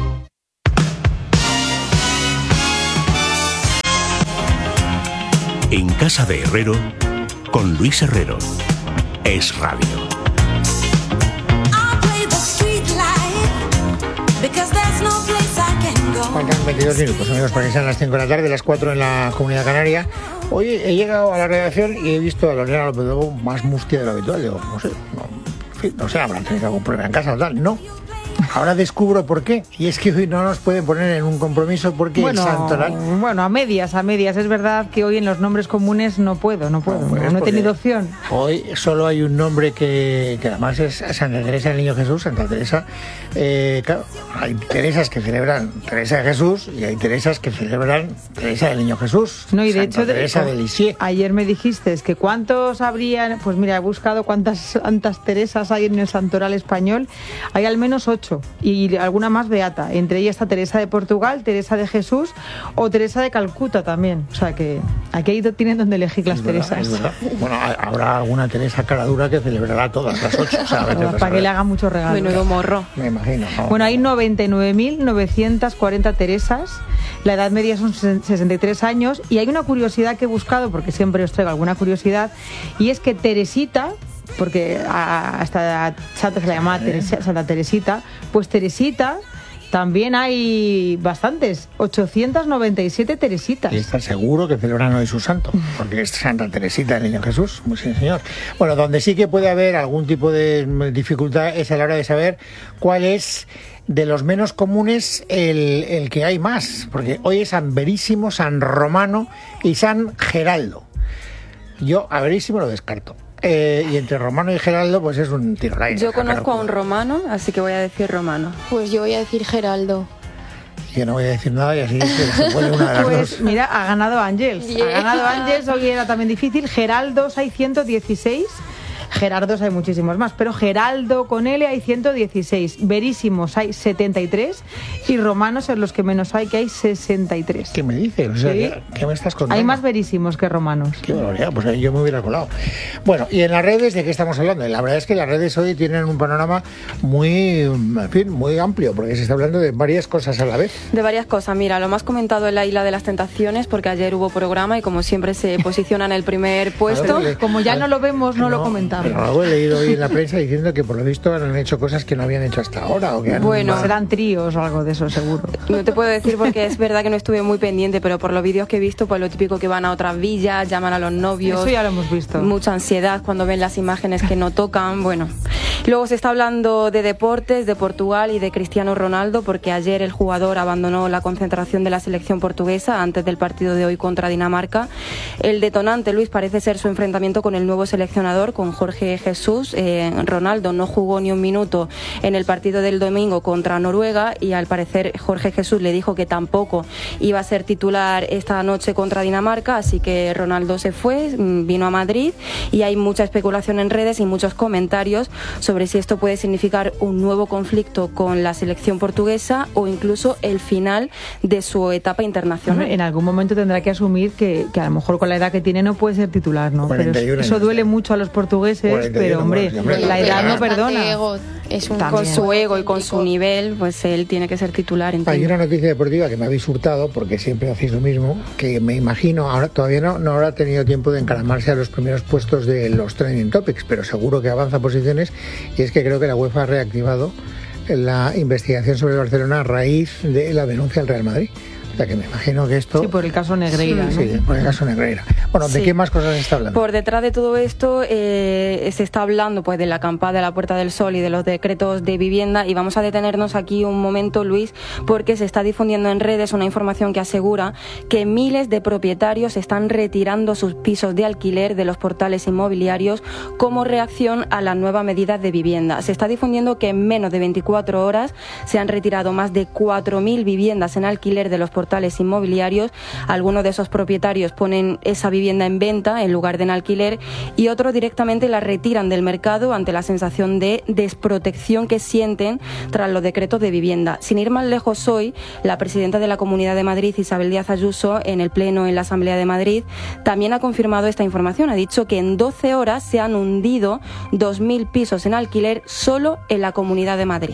En Casa de Herrero, con Luis Herrero. Es Radio. Faltan veintidós minutos, amigos, para que sean las cinco de la tarde, las cuatro en la Comunidad Canaria. Hoy he llegado a la redacción y he visto a Lorena López Lobo más mustia de lo habitual. Digo, no sé, no, en fin, no sé, habrán tenido algún problema en casa o tal. No. Ahora descubro por qué. Y es que hoy no nos pueden poner en un compromiso porque bueno, el santoral... Bueno, a medias, a medias. Es verdad que hoy en los nombres comunes no puedo, no puedo. No, no, no he tenido opción. Hoy solo hay un nombre que, que además es Santa Teresa del Niño Jesús. Santa Teresa, eh, claro, hay Teresas que celebran Teresa de Jesús y hay Teresas que celebran Teresa del Niño Jesús. No, y de Santa hecho, Teresa de, de Lisieux. Ayer me dijiste que cuántos habrían, pues mira, he buscado cuántas Santas Teresas hay en el santoral español. Hay al menos ocho y alguna más beata. Entre ellas está Teresa de Portugal, Teresa de Jesús o Teresa de Calcuta también. O sea que aquí tienen donde elegir las es verdad, Teresas. Es verdad. Bueno, habrá alguna Teresa cara dura que celebrará todas las ocho. O sea, para, para que le hagan muchos regalos. Menudo morro. Me imagino. No. Bueno, hay noventa y nueve mil novecientas cuarenta Teresas. La edad media son sesenta y tres años. Y hay una curiosidad que he buscado, porque siempre os traigo alguna curiosidad, y es que Teresita, porque hasta Santa se la llamaba Teresa, Santa Teresita, pues Teresita también hay bastantes, ochocientas noventa y siete Teresitas. Y está seguro que celebran hoy su santo, porque es Santa Teresita del Niño Jesús, muy sí, señor. Bueno, donde sí que puede haber algún tipo de dificultad es a la hora de saber cuál es de los menos comunes el, el que hay más, porque hoy es San Verísimo, San Romano y San Geraldo. Yo a Verísimo lo descarto. Eh, y entre Romano y Geraldo pues es un tiro al aire. Yo conozco a un romano, así que voy a decir Romano. Pues yo voy a decir Geraldo. Yo no voy a decir nada y así se, se pone una de las pues, dos. Mira, ha ganado Ángels. Yeah. Ha ganado Ángels, hoy era también difícil. Geraldos hay ciento dieciséis. Gerardos hay muchísimos más, pero Geraldo con L hay ciento dieciséis, Verísimos hay setenta y tres y Romanos son los que menos hay, que hay sesenta y tres. ¿Qué me dices? O sea, ¿sí? ¿qué, ¿qué me estás contando? Hay más Verísimos que Romanos. Qué barbaridad, pues yo me hubiera colado. Bueno, y en las redes, ¿de qué estamos hablando? La verdad es que las redes hoy tienen un panorama muy, en fin, muy amplio, porque se está hablando de varias cosas a la vez. De varias cosas, mira, lo más comentado es la Isla de las Tentaciones, porque ayer hubo programa y como siempre se posiciona en el primer puesto. Pero, como ya no lo vemos, no, no lo comentamos. Pero algo he leído hoy en la prensa diciendo que por lo visto han hecho cosas que no habían hecho hasta ahora. O que han... Bueno, serán tríos o algo de eso, seguro. No te puedo decir porque es verdad que no estuve muy pendiente, pero por los vídeos que he visto, pues lo típico que van a otras villas, llaman a los novios. Eso ya lo hemos visto. Mucha ansiedad cuando ven las imágenes que no tocan, bueno. Luego se está hablando de deportes, de Portugal y de Cristiano Ronaldo, porque ayer el jugador abandonó la concentración de la selección portuguesa antes del partido de hoy contra Dinamarca. El detonante, Luis, parece ser su enfrentamiento con el nuevo seleccionador, con Jorge Jesús. Eh, Ronaldo no jugó ni un minuto en el partido del domingo contra Noruega y al parecer Jorge Jesús le dijo que tampoco iba a ser titular esta noche contra Dinamarca, así que Ronaldo se fue, vino a Madrid y hay mucha especulación en redes y muchos comentarios sobre si esto puede significar un nuevo conflicto con la selección portuguesa o incluso el final de su etapa internacional. En algún momento tendrá que asumir que, que a lo mejor con la edad que tiene no puede ser titular, ¿no? Pero eso duele mucho a los portugueses, pero hombre, la edad no perdona. Es un, con su ego y con su nivel, pues él tiene que ser titular. Entiendo. Hay una noticia deportiva que me habéis hurtado, porque siempre hacéis lo mismo, que me imagino, ahora todavía no, no habrá tenido tiempo de encaramarse a los primeros puestos de los trending topics, pero seguro que avanza posiciones, y es que creo que la UEFA ha reactivado la investigación sobre Barcelona a raíz de la denuncia del Real Madrid. O sea que me imagino que esto... Sí, por el caso Negreira, ¿no? Sí, por el caso Negreira. Bueno, ¿de Sí. qué más cosas se está hablando? Por detrás de todo esto eh, se está hablando pues de la acampada de la Puerta del Sol y de los decretos de vivienda, y vamos a detenernos aquí un momento, Luis, porque se está difundiendo en redes una información que asegura que miles de propietarios están retirando sus pisos de alquiler de los portales inmobiliarios como reacción a la nueva medida de vivienda. Se está difundiendo que en menos de veinticuatro horas se han retirado más de cuatro mil viviendas en alquiler de los portales inmobiliarios. Algunos de esos propietarios ponen esa vivienda en venta en lugar de en alquiler, y otros directamente la retiran del mercado ante la sensación de desprotección que sienten tras los decretos de vivienda. Sin ir más lejos, hoy la presidenta de la Comunidad de Madrid, Isabel Díaz Ayuso, en el pleno en la Asamblea de Madrid, también ha confirmado esta información. Ha dicho que en doce horas se han hundido dos mil pisos en alquiler solo en la Comunidad de Madrid.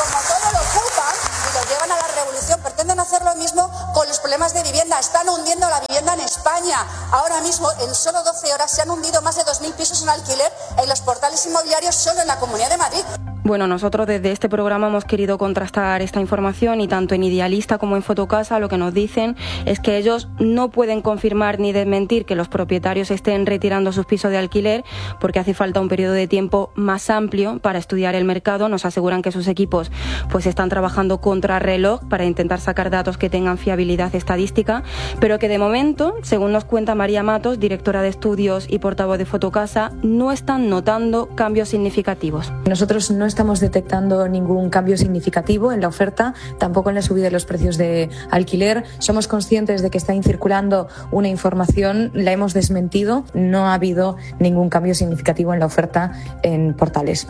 Llevan a la revolución, pretenden hacer lo mismo con los problemas de vivienda. Están hundiendo la vivienda en España. Ahora mismo, en solo doce horas, se han hundido más de dos mil pisos en alquiler en los portales inmobiliarios solo en la Comunidad de Madrid. Bueno, nosotros desde este programa hemos querido contrastar esta información, y tanto en Idealista como en Fotocasa lo que nos dicen es que ellos no pueden confirmar ni desmentir que los propietarios estén retirando sus pisos de alquiler, porque hace falta un periodo de tiempo más amplio para estudiar el mercado. Nos aseguran que sus equipos pues están trabajando contra reloj para intentar sacar datos que tengan fiabilidad estadística, pero que de momento, según nos cuenta María Matos, directora de estudios y portavoz de Fotocasa, no están notando cambios significativos. Nosotros no estamos detectando ningún cambio significativo en la oferta, tampoco en la subida de los precios de alquiler. Somos conscientes de que está circulando una información, la hemos desmentido, no ha habido ningún cambio significativo en la oferta en portales.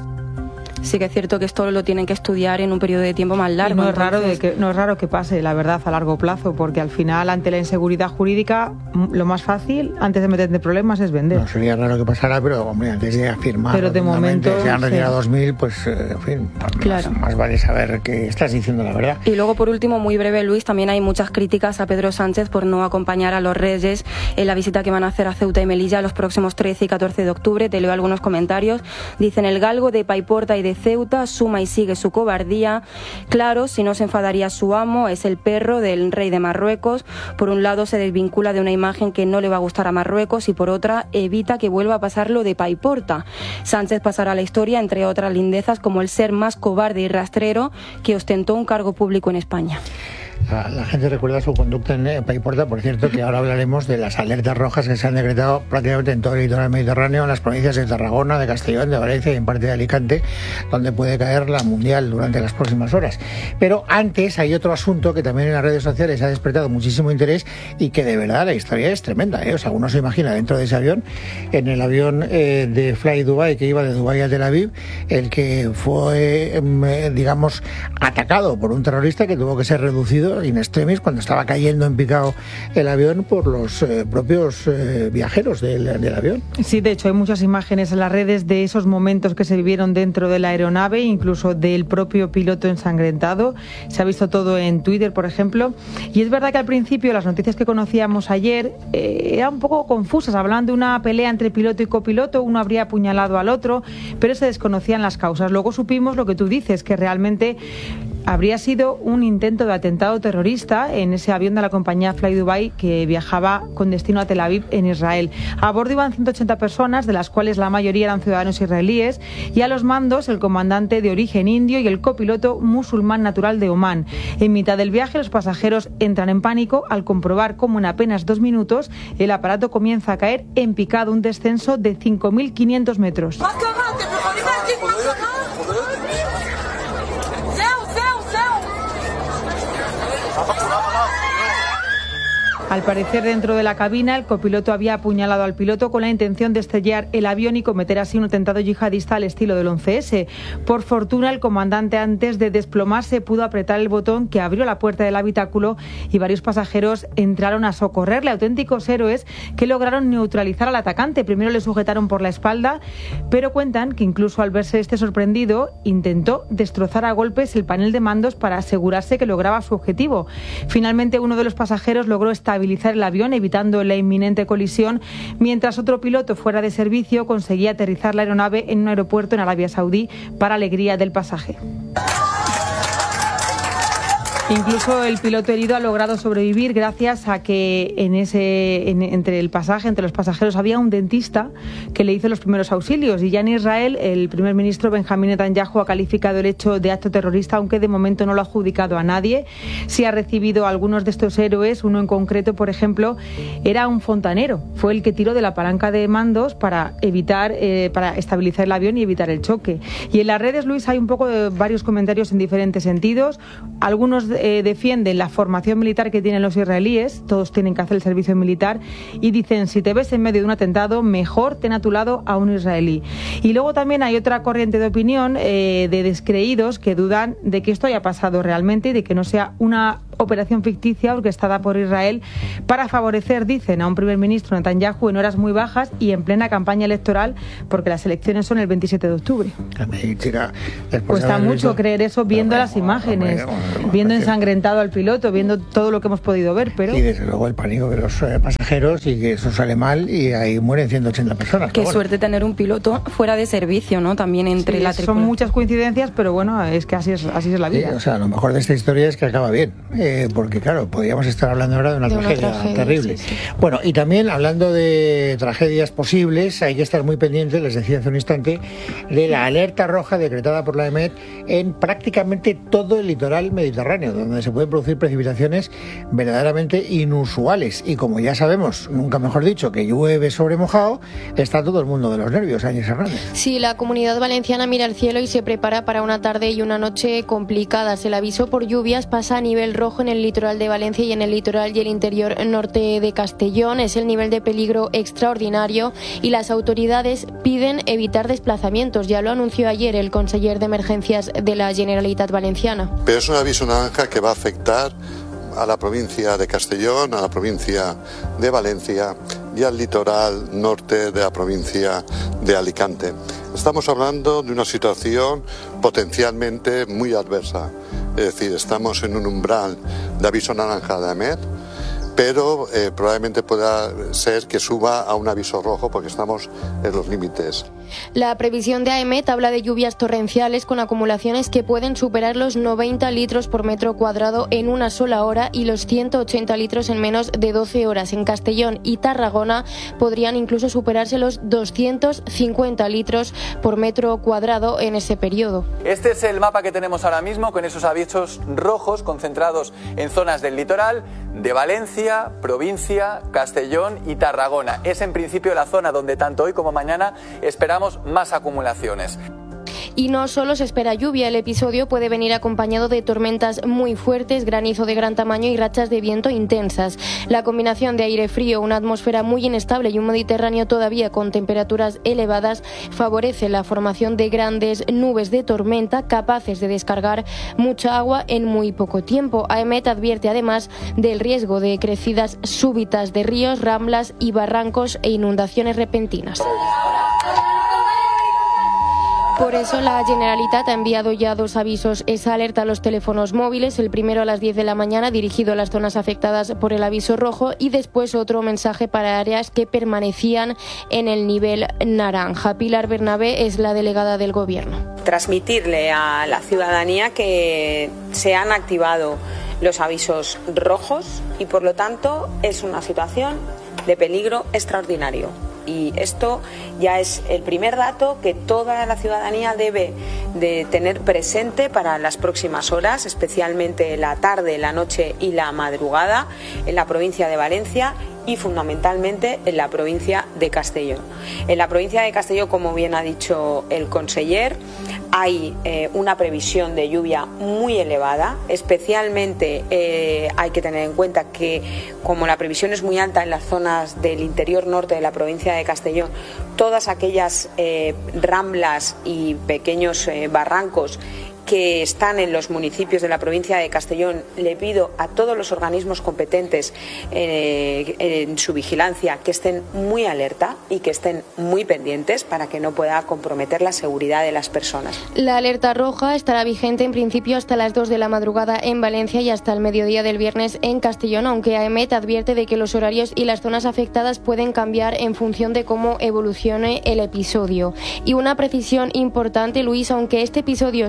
Sí que es cierto que esto lo tienen que estudiar en un periodo de tiempo más largo. Y no es entonces... raro de que no es raro que pase, la verdad, a largo plazo, porque al final, ante la inseguridad jurídica, lo más fácil antes de meterte en problemas es vender. No sería raro que pasara, pero hombre, antes de afirmar, pero de momento se han retirado sí. dos mil, pues eh, en fin, claro. más, más vale saber que estás diciendo la verdad. Y luego, por último, muy breve, Luis, también hay muchas críticas a Pedro Sánchez por no acompañar a los Reyes en la visita que van a hacer a Ceuta y Melilla los próximos trece y catorce de octubre. Te leo algunos comentarios. Dicen: el galgo de Paiporta y de Ceuta suma y sigue su cobardía. Claro, si no se enfadaría su amo, es el perro del rey de Marruecos. Por un lado se desvincula de una imagen que no le va a gustar a Marruecos, y por otra evita que vuelva a pasar lo de Paiporta. Sánchez pasará a la historia, entre otras lindezas, como el ser más cobarde y rastrero que ostentó un cargo público en España. La, la gente recuerda su conducta en Paiporta. Por cierto, que ahora hablaremos de las alertas rojas que se han decretado prácticamente en todo el litoral mediterráneo, en las provincias de Tarragona, de Castellón, de Valencia y en parte de Alicante, donde puede caer la mundial durante las próximas horas. Pero antes hay otro asunto que también en las redes sociales ha despertado muchísimo interés, y que de verdad la historia es tremenda, ¿eh? O sea, uno se imagina dentro de ese avión, en el avión eh, de Fly Dubai, que iba de Dubái a Tel Aviv, el que fue, eh, digamos, atacado por un terrorista que tuvo que ser reducido in extremis cuando estaba cayendo en picado el avión por los eh, propios eh, viajeros del, del avión. Sí, de hecho hay muchas imágenes en las redes de esos momentos que se vivieron dentro de la aeronave, incluso del propio piloto ensangrentado. Se ha visto todo en Twitter, por ejemplo, y es verdad que al principio las noticias que conocíamos ayer eh, eran un poco confusas. Hablaban de una pelea entre piloto y copiloto, uno habría apuñalado al otro, pero se desconocían las causas. Luego supimos lo que tú dices, que realmente habría sido un intento de atentado terrorista en ese avión de la compañía Fly Dubai que viajaba con destino a Tel Aviv, en Israel. A bordo iban ciento ochenta personas, de las cuales la mayoría eran ciudadanos israelíes, y a los mandos el comandante de origen indio y el copiloto musulmán natural de Omán. En mitad del viaje los pasajeros entran en pánico al comprobar cómo en apenas dos minutos el aparato comienza a caer en picado, un descenso de cinco mil quinientos metros. Al parecer, dentro de la cabina, el copiloto había apuñalado al piloto con la intención de estrellar el avión y cometer así un atentado yihadista al estilo del once ese. Por fortuna, el comandante, antes de desplomarse, pudo apretar el botón que abrió la puerta del habitáculo y varios pasajeros entraron a socorrerle. Auténticos héroes que lograron neutralizar al atacante. Primero le sujetaron por la espalda, pero cuentan que incluso al verse este sorprendido, intentó destrozar a golpes el panel de mandos para asegurarse que lograba su objetivo. Finalmente, uno de los pasajeros logró estabilizar el avión, evitando la inminente colisión, mientras otro piloto fuera de servicio conseguía aterrizar la aeronave en un aeropuerto en Arabia Saudí, para alegría del pasaje. Incluso el piloto herido ha logrado sobrevivir gracias a que en ese, en, entre el pasaje, entre los pasajeros, había un dentista que le hizo los primeros auxilios. Y ya en Israel, el primer ministro Benjamín Netanyahu ha calificado el hecho de acto terrorista, aunque de momento no lo ha adjudicado a nadie. Sí ha recibido a algunos de estos héroes. Uno en concreto, por ejemplo, era un fontanero. Fue el que tiró de la palanca de mandos para evitar, eh, para estabilizar el avión y evitar el choque. Y en las redes, Luis, hay un poco de varios comentarios en diferentes sentidos. Algunos Eh, defienden la formación militar que tienen los israelíes, todos tienen que hacer el servicio militar, y dicen, si te ves en medio de un atentado, mejor ten a tu lado a un israelí. Y luego también hay otra corriente de opinión eh, de descreídos que dudan de que esto haya pasado realmente y de que no sea una operación ficticia orquestada por Israel para favorecer, dicen, a un primer ministro Netanyahu en horas muy bajas y en plena campaña electoral, porque las elecciones son el veintisiete de octubre. Cuesta mucho creer eso viendo las imágenes, viendo ensangrentado al piloto, viendo todo lo que hemos podido ver, pero... Y desde luego el pánico de los eh, pasajeros, y que eso sale mal y ahí mueren ciento ochenta personas. Qué bueno. suerte tener un piloto fuera de servicio, ¿no? También entre sí, la tripulación. Son muchas coincidencias, pero bueno, es que así es, así es la vida. Sí, o sea, lo mejor de esta historia es que acaba bien, eh, porque claro, podríamos estar hablando ahora de una, de tragedia, una tragedia terrible. Sí, sí. Bueno, y también hablando de tragedias posibles, hay que estar muy pendientes, les decía hace un instante, de la alerta roja decretada por la EMET en prácticamente todo el litoral mediterráneo, donde se pueden producir precipitaciones verdaderamente inusuales. Y como ya sabemos, nunca mejor dicho, que llueve sobre mojado, está todo el mundo de los nervios. Áñez Hernández. Sí, la Comunidad Valenciana mira al cielo y se prepara para una tarde y una noche complicadas. El aviso por lluvias pasa a nivel rojo en el litoral de Valencia y en el litoral y el interior norte de Castellón. Es el nivel de peligro extraordinario y las autoridades piden evitar desplazamientos. Ya lo anunció ayer el conseller de Emergencias de la Generalitat Valenciana. Pero es un aviso naranja que va a afectar a la provincia de Castellón, a la provincia de Valencia y al litoral norte de la provincia de Alicante. Estamos hablando de una situación potencialmente muy adversa. Es decir, estamos en un umbral de aviso naranja de AEMET, pero eh, probablemente pueda ser que suba a un aviso rojo porque estamos en los límites. La previsión de AEMET habla de lluvias torrenciales con acumulaciones que pueden superar los noventa litros por metro cuadrado en una sola hora y los ciento ochenta litros en menos de doce horas. En Castellón y Tarragona podrían incluso superarse los doscientos cincuenta litros por metro cuadrado en ese periodo. Este es el mapa que tenemos ahora mismo con esos avisos rojos concentrados en zonas del litoral de Valencia, provincia, Castellón y Tarragona. Es en principio la zona donde tanto hoy como mañana esperamos más acumulaciones. Y no solo se espera lluvia, el episodio puede venir acompañado de tormentas muy fuertes, granizo de gran tamaño y rachas de viento intensas. La combinación de aire frío, una atmósfera muy inestable y un Mediterráneo todavía con temperaturas elevadas favorece la formación de grandes nubes de tormenta capaces de descargar mucha agua en muy poco tiempo. AEMET advierte además del riesgo de crecidas súbitas de ríos, ramblas y barrancos e inundaciones repentinas. Por eso la Generalitat ha enviado ya dos avisos. Esa alerta a los teléfonos móviles, el primero a las diez de la mañana dirigido a las zonas afectadas por el aviso rojo y después otro mensaje para áreas que permanecían en el nivel naranja. Pilar Bernabé es la delegada del Gobierno. Transmitirle a la ciudadanía que se han activado los avisos rojos y por lo tanto es una situación de peligro extraordinario. Y esto ya es el primer dato que toda la ciudadanía debe de tener presente para las próximas horas, especialmente la tarde, la noche y la madrugada en la provincia de Valencia y fundamentalmente en la provincia de Castellón. En la provincia de Castellón, como bien ha dicho el conseller, hay eh, una previsión de lluvia muy elevada, especialmente eh, hay que tener en cuenta que como la previsión es muy alta en las zonas del interior norte de la provincia de Castellón, todas aquellas eh, ramblas y pequeños eh, barrancos que están en los municipios de la provincia de Castellón, le pido a todos los organismos competentes eh, en su vigilancia que estén muy alerta y que estén muy pendientes para que no pueda comprometer la seguridad de las personas. La alerta roja estará vigente en principio hasta las dos de la madrugada en Valencia y hasta el mediodía del viernes en Castellón, aunque AEMET advierte de que los horarios y las zonas afectadas pueden cambiar en función de cómo evolucione el episodio. Y una precisión importante, Luis, aunque este episodio se está produciendo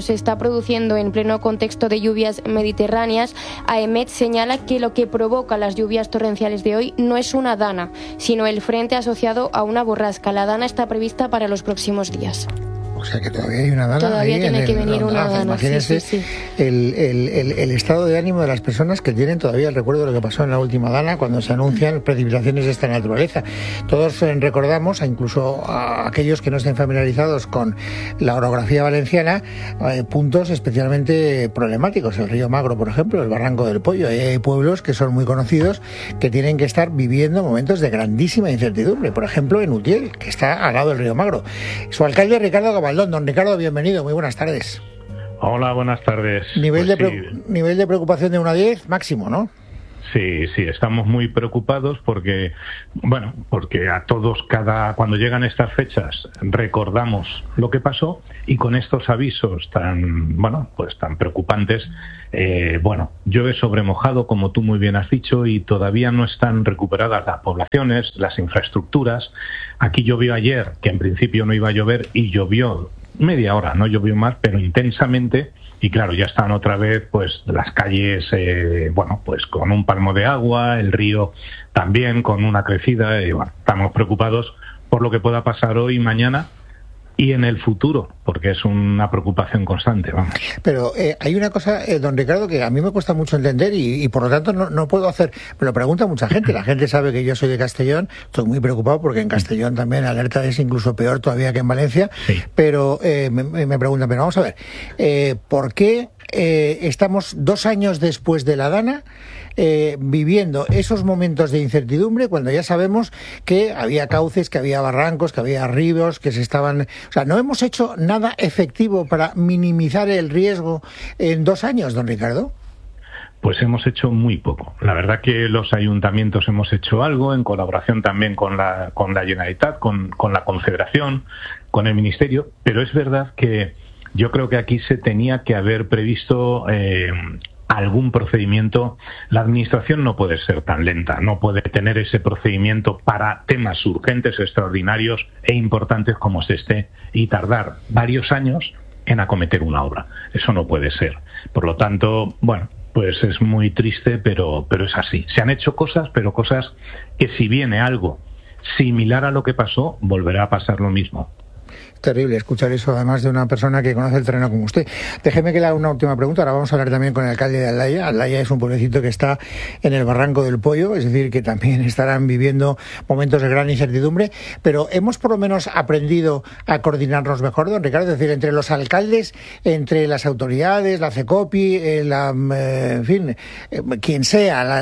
produciendo en pleno contexto de lluvias mediterráneas. AEMET señala que lo que provoca las lluvias torrenciales de hoy no es una dana, sino el frente asociado a una borrasca. La dana está prevista para los próximos días. O sea que todavía hay una dana. Todavía ahí tiene en que el venir una dana. Imagínense sí, sí, sí. El, el, el, el estado de ánimo de las personas que tienen todavía el recuerdo de lo que pasó en la última dana cuando se anuncian precipitaciones de esta naturaleza. Todos eh, recordamos, incluso a aquellos que no estén familiarizados con la orografía valenciana, eh, puntos especialmente problemáticos. El río Magro, por ejemplo, el Barranco del Pollo. Hay pueblos que son muy conocidos que tienen que estar viviendo momentos de grandísima incertidumbre. Por ejemplo, en Utiel, que está al lado del río Magro. Su alcalde, Ricardo Gabaldón. Don Ricardo, bienvenido, muy buenas tardes. Hola, buenas tardes. Nivel, pues de, sí. pre- nivel de preocupación de uno a diez, máximo, ¿no? Sí, sí, estamos muy preocupados porque, bueno, porque a todos, cada cuando llegan estas fechas, recordamos lo que pasó y con estos avisos tan, bueno, pues tan preocupantes, eh, bueno, llueve sobre mojado, como tú muy bien has dicho, y todavía no están recuperadas las poblaciones, las infraestructuras. Aquí llovió ayer, que en principio no iba a llover, y llovió media hora, no llovió más, pero intensamente. Y claro, ya están otra vez pues las calles, eh, bueno, pues con un palmo de agua, el río también con una crecida, y bueno, estamos preocupados por lo que pueda pasar hoy, mañana y en el futuro, porque es una preocupación constante, vamos. Pero eh, hay una cosa, eh, don Ricardo, que a mí me cuesta mucho entender y, y por lo tanto no, no puedo hacer, me lo pregunta mucha gente, la gente sabe que yo soy de Castellón, estoy muy preocupado porque en Castellón también la alerta es incluso peor todavía que en Valencia, sí. pero eh, me, me preguntan, pero vamos a ver, eh, ¿por qué eh, estamos dos años después de la Dana Eh, viviendo esos momentos de incertidumbre cuando ya sabemos que había cauces, que había barrancos, que había ríos, que se estaban... O sea, no hemos hecho nada efectivo para minimizar el riesgo en dos años, don Ricardo? Pues hemos hecho muy poco. La verdad que los ayuntamientos hemos hecho algo en colaboración también con la, con la Generalitat, con, con la Confederación, con el Ministerio, pero es verdad que yo creo que aquí se tenía que haber previsto... Eh, algún procedimiento. La administración no puede ser tan lenta, no puede tener ese procedimiento para temas urgentes, extraordinarios e importantes como es este y tardar varios años en acometer una obra. Eso no puede ser. Por lo tanto, bueno, pues es muy triste, pero, pero es así. Se han hecho cosas, pero cosas que si viene algo similar a lo que pasó, volverá a pasar lo mismo. Terrible escuchar eso, además de una persona que conoce el terreno como usted. Déjeme que le haga una última pregunta. Ahora vamos a hablar también con el alcalde de Aldaya. Aldaya es un pueblecito que está en el Barranco del Pollo, es decir, que también estarán viviendo momentos de gran incertidumbre, pero hemos por lo menos aprendido a coordinarnos mejor, don Ricardo, es decir, entre los alcaldes, entre las autoridades, la CECOPI, eh, la, eh, en fin, eh, quien sea, la,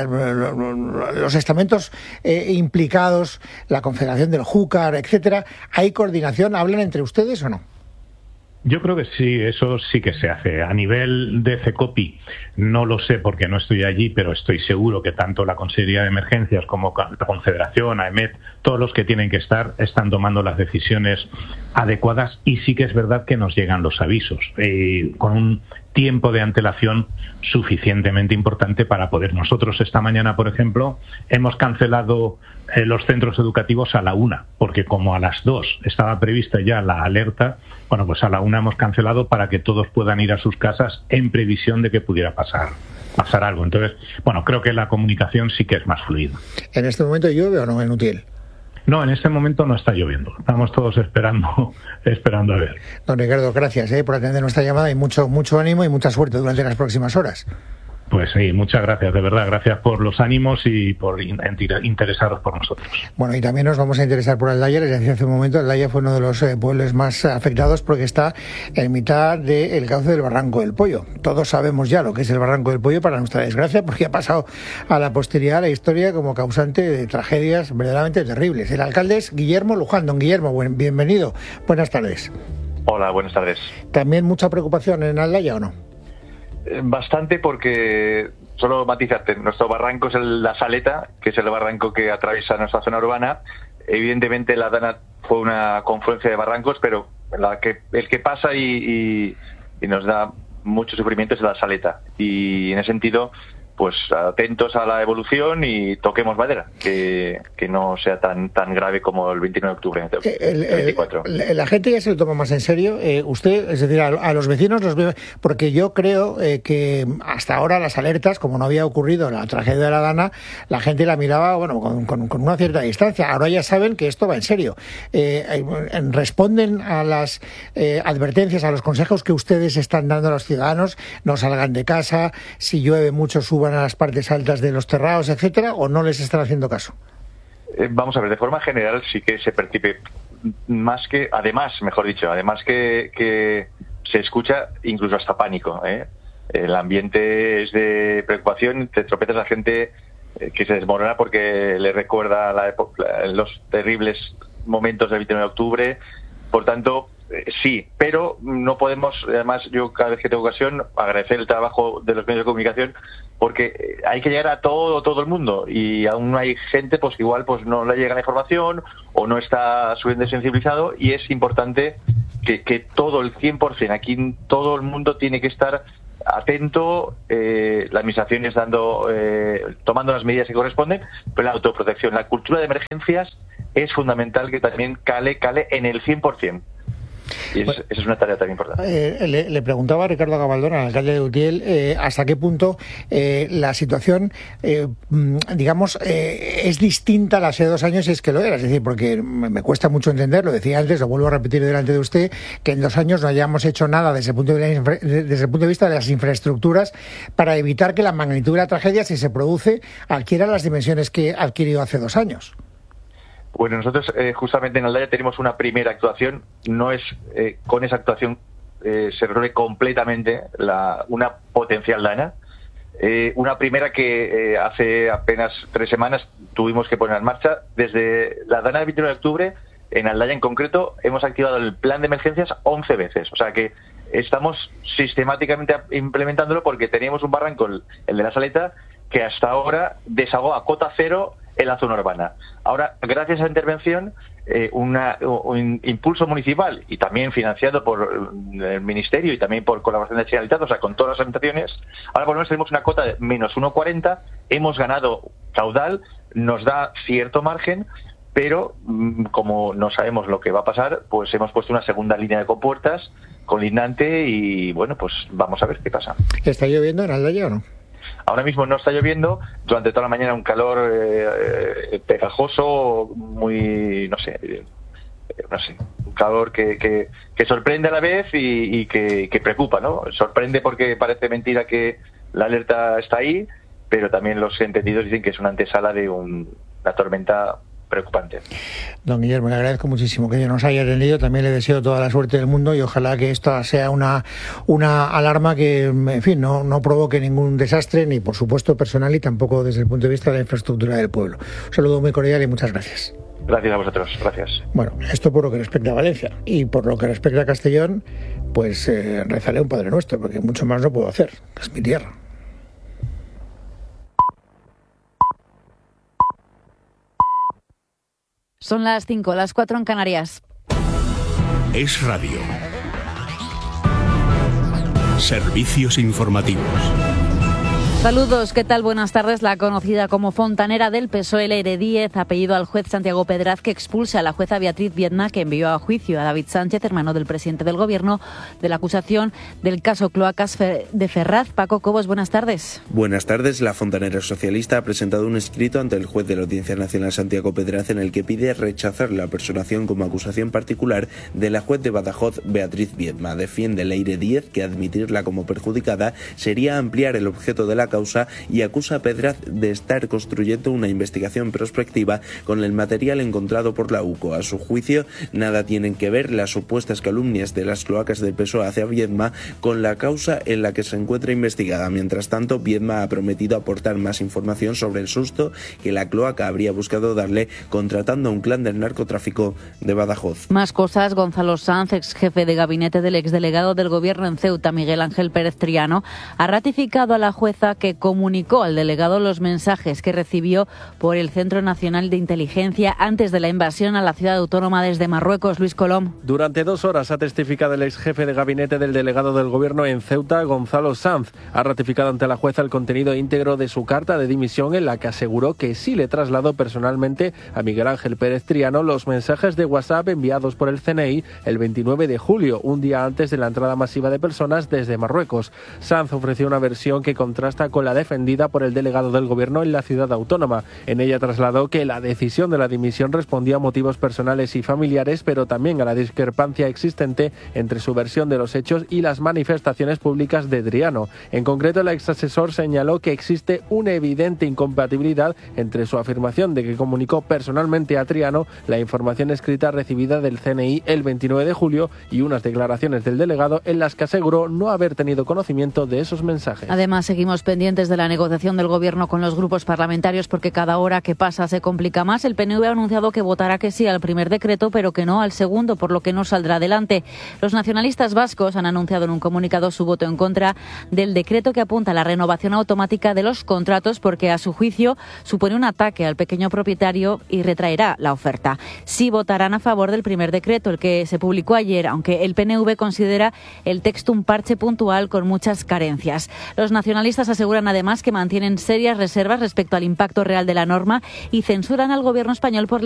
los estamentos eh, implicados, la Confederación del Júcar, etcétera. ¿Hay coordinación? ¿Hablan entre ustedes o no? Yo creo que sí, eso sí que se hace. A nivel de CECOPI, no lo sé porque no estoy allí, pero estoy seguro que tanto la Consejería de Emergencias como la Confederación, AEMET, todos los que tienen que estar, están tomando las decisiones adecuadas y sí que es verdad que nos llegan los avisos eh, con un tiempo de antelación suficientemente importante para poder. Nosotros esta mañana, por ejemplo, hemos cancelado eh, los centros educativos a la una, porque como a las dos estaba prevista ya la alerta, bueno, pues a la una hemos cancelado para que todos puedan ir a sus casas en previsión de que pudiera pasar pasar algo. Entonces, bueno, creo que la comunicación sí que es más fluida. ¿En este momento llueve o no en Utiel? No, en este momento no está lloviendo. Estamos todos esperando esperando a ver. Don Ricardo, gracias eh, por atender nuestra llamada y mucho mucho ánimo y mucha suerte durante las próximas horas. Pues sí, muchas gracias, de verdad. Gracias por los ánimos y por interesaros por nosotros. Bueno, y también nos vamos a interesar por Aldaya. Les decía hace un momento, Aldaya fue uno de los eh, pueblos más afectados porque está en mitad del cauce del Barranco del Pollo. Todos sabemos ya lo que es el Barranco del Pollo, para nuestra desgracia, porque ha pasado a la posteridad la historia como causante de tragedias verdaderamente terribles. El alcalde es Guillermo Luján. Don Guillermo, buen, bienvenido. Buenas tardes. Hola, buenas tardes. ¿También mucha preocupación en Aldaya o no? Bastante, porque, solo matizarte, nuestro barranco es el, la Saleta, que es el barranco que atraviesa nuestra zona urbana. Evidentemente la Dana fue una confluencia de barrancos, pero la que, el que pasa y, y, y nos da mucho sufrimiento es la Saleta. Y en ese sentido, pues atentos a la evolución y toquemos madera, que, que no sea tan tan grave como el veintinueve de octubre el, el veinticuatro. El, la gente ya se lo toma más en serio. Eh, usted, es decir, a, a los vecinos los ve, porque yo creo eh, que hasta ahora las alertas, como no había ocurrido la tragedia de la Dana, la gente la miraba, bueno, con, con, con una cierta distancia. Ahora ya saben que esto va en serio. Eh, eh, responden a las eh, advertencias, a los consejos que ustedes están dando a los ciudadanos, no salgan de casa, si llueve mucho suban a las partes altas de los terrados, etcétera, o no les están haciendo caso. Eh, vamos a ver, de forma general sí que se percibe más que, además, mejor dicho, además que, que se escucha incluso hasta pánico, ¿eh? El ambiente es de preocupación, te tropezas a la gente eh, que se desmorona porque le recuerda la época, los terribles momentos del veintinueve de octubre, por tanto, eh, sí, pero no podemos, además yo cada vez que tengo ocasión, agradecer el trabajo de los medios de comunicación, porque hay que llegar a todo todo el mundo y aún hay gente pues igual pues no le llega la información o no está suficientemente sensibilizado, y es importante que, que todo el cien por ciento, aquí todo el mundo tiene que estar atento, eh, la administración es dando, eh, tomando las medidas que corresponden, pero la autoprotección, la cultura de emergencias es fundamental que también cale, cale en el cien por ciento. Y es, esa es una tarea tan importante. Eh, le, le preguntaba a Ricardo Gabaldón, al alcalde de Utiel, eh, hasta qué punto eh, la situación, eh, digamos, eh, es distinta a la hace dos años, y es que lo era. Es decir, porque me, me cuesta mucho entender, lo decía antes, lo vuelvo a repetir delante de usted, que en dos años no hayamos hecho nada desde el punto de, la, desde el punto de vista de las infraestructuras para evitar que la magnitud de la tragedia, si se produce, adquiera las dimensiones que adquirió hace dos años. Bueno, nosotros eh, justamente en Aldaya tenemos una primera actuación, no es eh, con esa actuación eh, se resuelve completamente la, una potencial Dana, eh, una primera que eh, hace apenas tres semanas tuvimos que poner en marcha. Desde la Dana del veintinueve de octubre, en Aldaya en concreto, hemos activado el plan de emergencias once veces, o sea que estamos sistemáticamente implementándolo porque teníamos un barranco, el, el de la Saleta, que hasta ahora desagó a cota cero en la zona urbana. Ahora, gracias a esa intervención, eh, una, un impulso municipal y también financiado por el Ministerio y también por colaboración de la Generalitat, o sea, con todas las administraciones, ahora por lo menos tenemos una cota de menos uno coma cuarenta, hemos ganado caudal, nos da cierto margen, pero como no sabemos lo que va a pasar, pues hemos puesto una segunda línea de compuertas colindante y, bueno, pues vamos a ver qué pasa. ¿Está lloviendo en Aldaya o no? Ahora mismo no está lloviendo, durante toda la mañana un calor eh, eh, pegajoso, muy, no sé, eh, no sé, un calor que, que, que sorprende a la vez y, y que, que preocupa, ¿no? Sorprende porque parece mentira que la alerta está ahí, pero también los entendidos dicen que es una antesala de un, una tormenta preocupante. Don Guillermo, le agradezco muchísimo que nos haya atendido. También le deseo toda la suerte del mundo y ojalá que esto sea una una alarma que, en fin, no, no provoque ningún desastre, ni por supuesto personal, y tampoco desde el punto de vista de la infraestructura del pueblo. Un saludo muy cordial y muchas gracias. Gracias a vosotros, gracias. Bueno, esto por lo que respecta a Valencia, y por lo que respecta a Castellón, pues eh, rezaré un Padre Nuestro, porque mucho más no puedo hacer, es mi tierra. Son las cinco, las cuatro en Canarias. Es Radio. Servicios informativos. Saludos, ¿qué tal? Buenas tardes. La conocida como fontanera del P S O E, Leire Díez, ha pedido al juez Santiago Pedraz que expulse a la jueza Beatriz Viedma, que envió a juicio a David Sánchez, hermano del presidente del Gobierno, de la acusación del caso Cloacas de Ferraz. Paco Cobos, buenas tardes. Buenas tardes. La fontanera socialista ha presentado un escrito ante el juez de la Audiencia Nacional, Santiago Pedraz, en el que pide rechazar la personación como acusación particular de la juez de Badajoz, Beatriz Viedma. Defiende Leire Díez que admitirla como perjudicada sería ampliar el objeto de la causa y acusa a Pedraz de estar construyendo una investigación prospectiva con el material encontrado por la U C O. A su juicio, nada tienen que ver las supuestas calumnias de las cloacas del P S O E hacia Viedma con la causa en la que se encuentra investigada. Mientras tanto, Viedma ha prometido aportar más información sobre el susto que la cloaca habría buscado darle contratando a un clan del narcotráfico de Badajoz. Más cosas. Gonzalo Sanz, ex jefe de gabinete del exdelegado del Gobierno en Ceuta, Miguel Ángel Pérez Triano, ha ratificado a la jueza que comunicó al delegado los mensajes que recibió por el Centro Nacional de Inteligencia antes de la invasión a la ciudad autónoma desde Marruecos. Luis Colom. Durante dos horas ha testificado el ex jefe de gabinete del delegado del Gobierno en Ceuta, Gonzalo Sanz. Ha ratificado ante la jueza el contenido íntegro de su carta de dimisión, en la que aseguró que sí le trasladó personalmente a Miguel Ángel Pérez Triano los mensajes de WhatsApp enviados por el C N I el veintinueve de julio, un día antes de la entrada masiva de personas desde Marruecos. Sanz ofreció una versión que contrasta con la defendida por el delegado del Gobierno en la ciudad autónoma. En ella trasladó que la decisión de la dimisión respondía a motivos personales y familiares, pero también a la discrepancia existente entre su versión de los hechos y las manifestaciones públicas de Triano. En concreto, el exasesor señaló que existe una evidente incompatibilidad entre su afirmación de que comunicó personalmente a Triano la información escrita recibida del C N I el veintinueve de julio y unas declaraciones del delegado en las que aseguró no haber tenido conocimiento de esos mensajes. Además, seguimos pendientes de la negociación del Gobierno con los grupos parlamentarios porque cada hora que pasa se complica más. El P N V ha anunciado que votará que sí al primer decreto, pero que no al segundo, por lo que no saldrá adelante. Los nacionalistas vascos han anunciado en un comunicado su voto en contra del decreto que apunta a la renovación automática de los contratos porque, a su juicio, supone un ataque al pequeño propietario y retraerá la oferta. Sí votarán a favor del primer decreto, el que se publicó ayer, aunque el P N V considera el texto un parche puntual con muchas carencias. Los nacionalistas aseguran además que mantienen serias reservas respecto al impacto real de la norma y censuran al Gobierno español por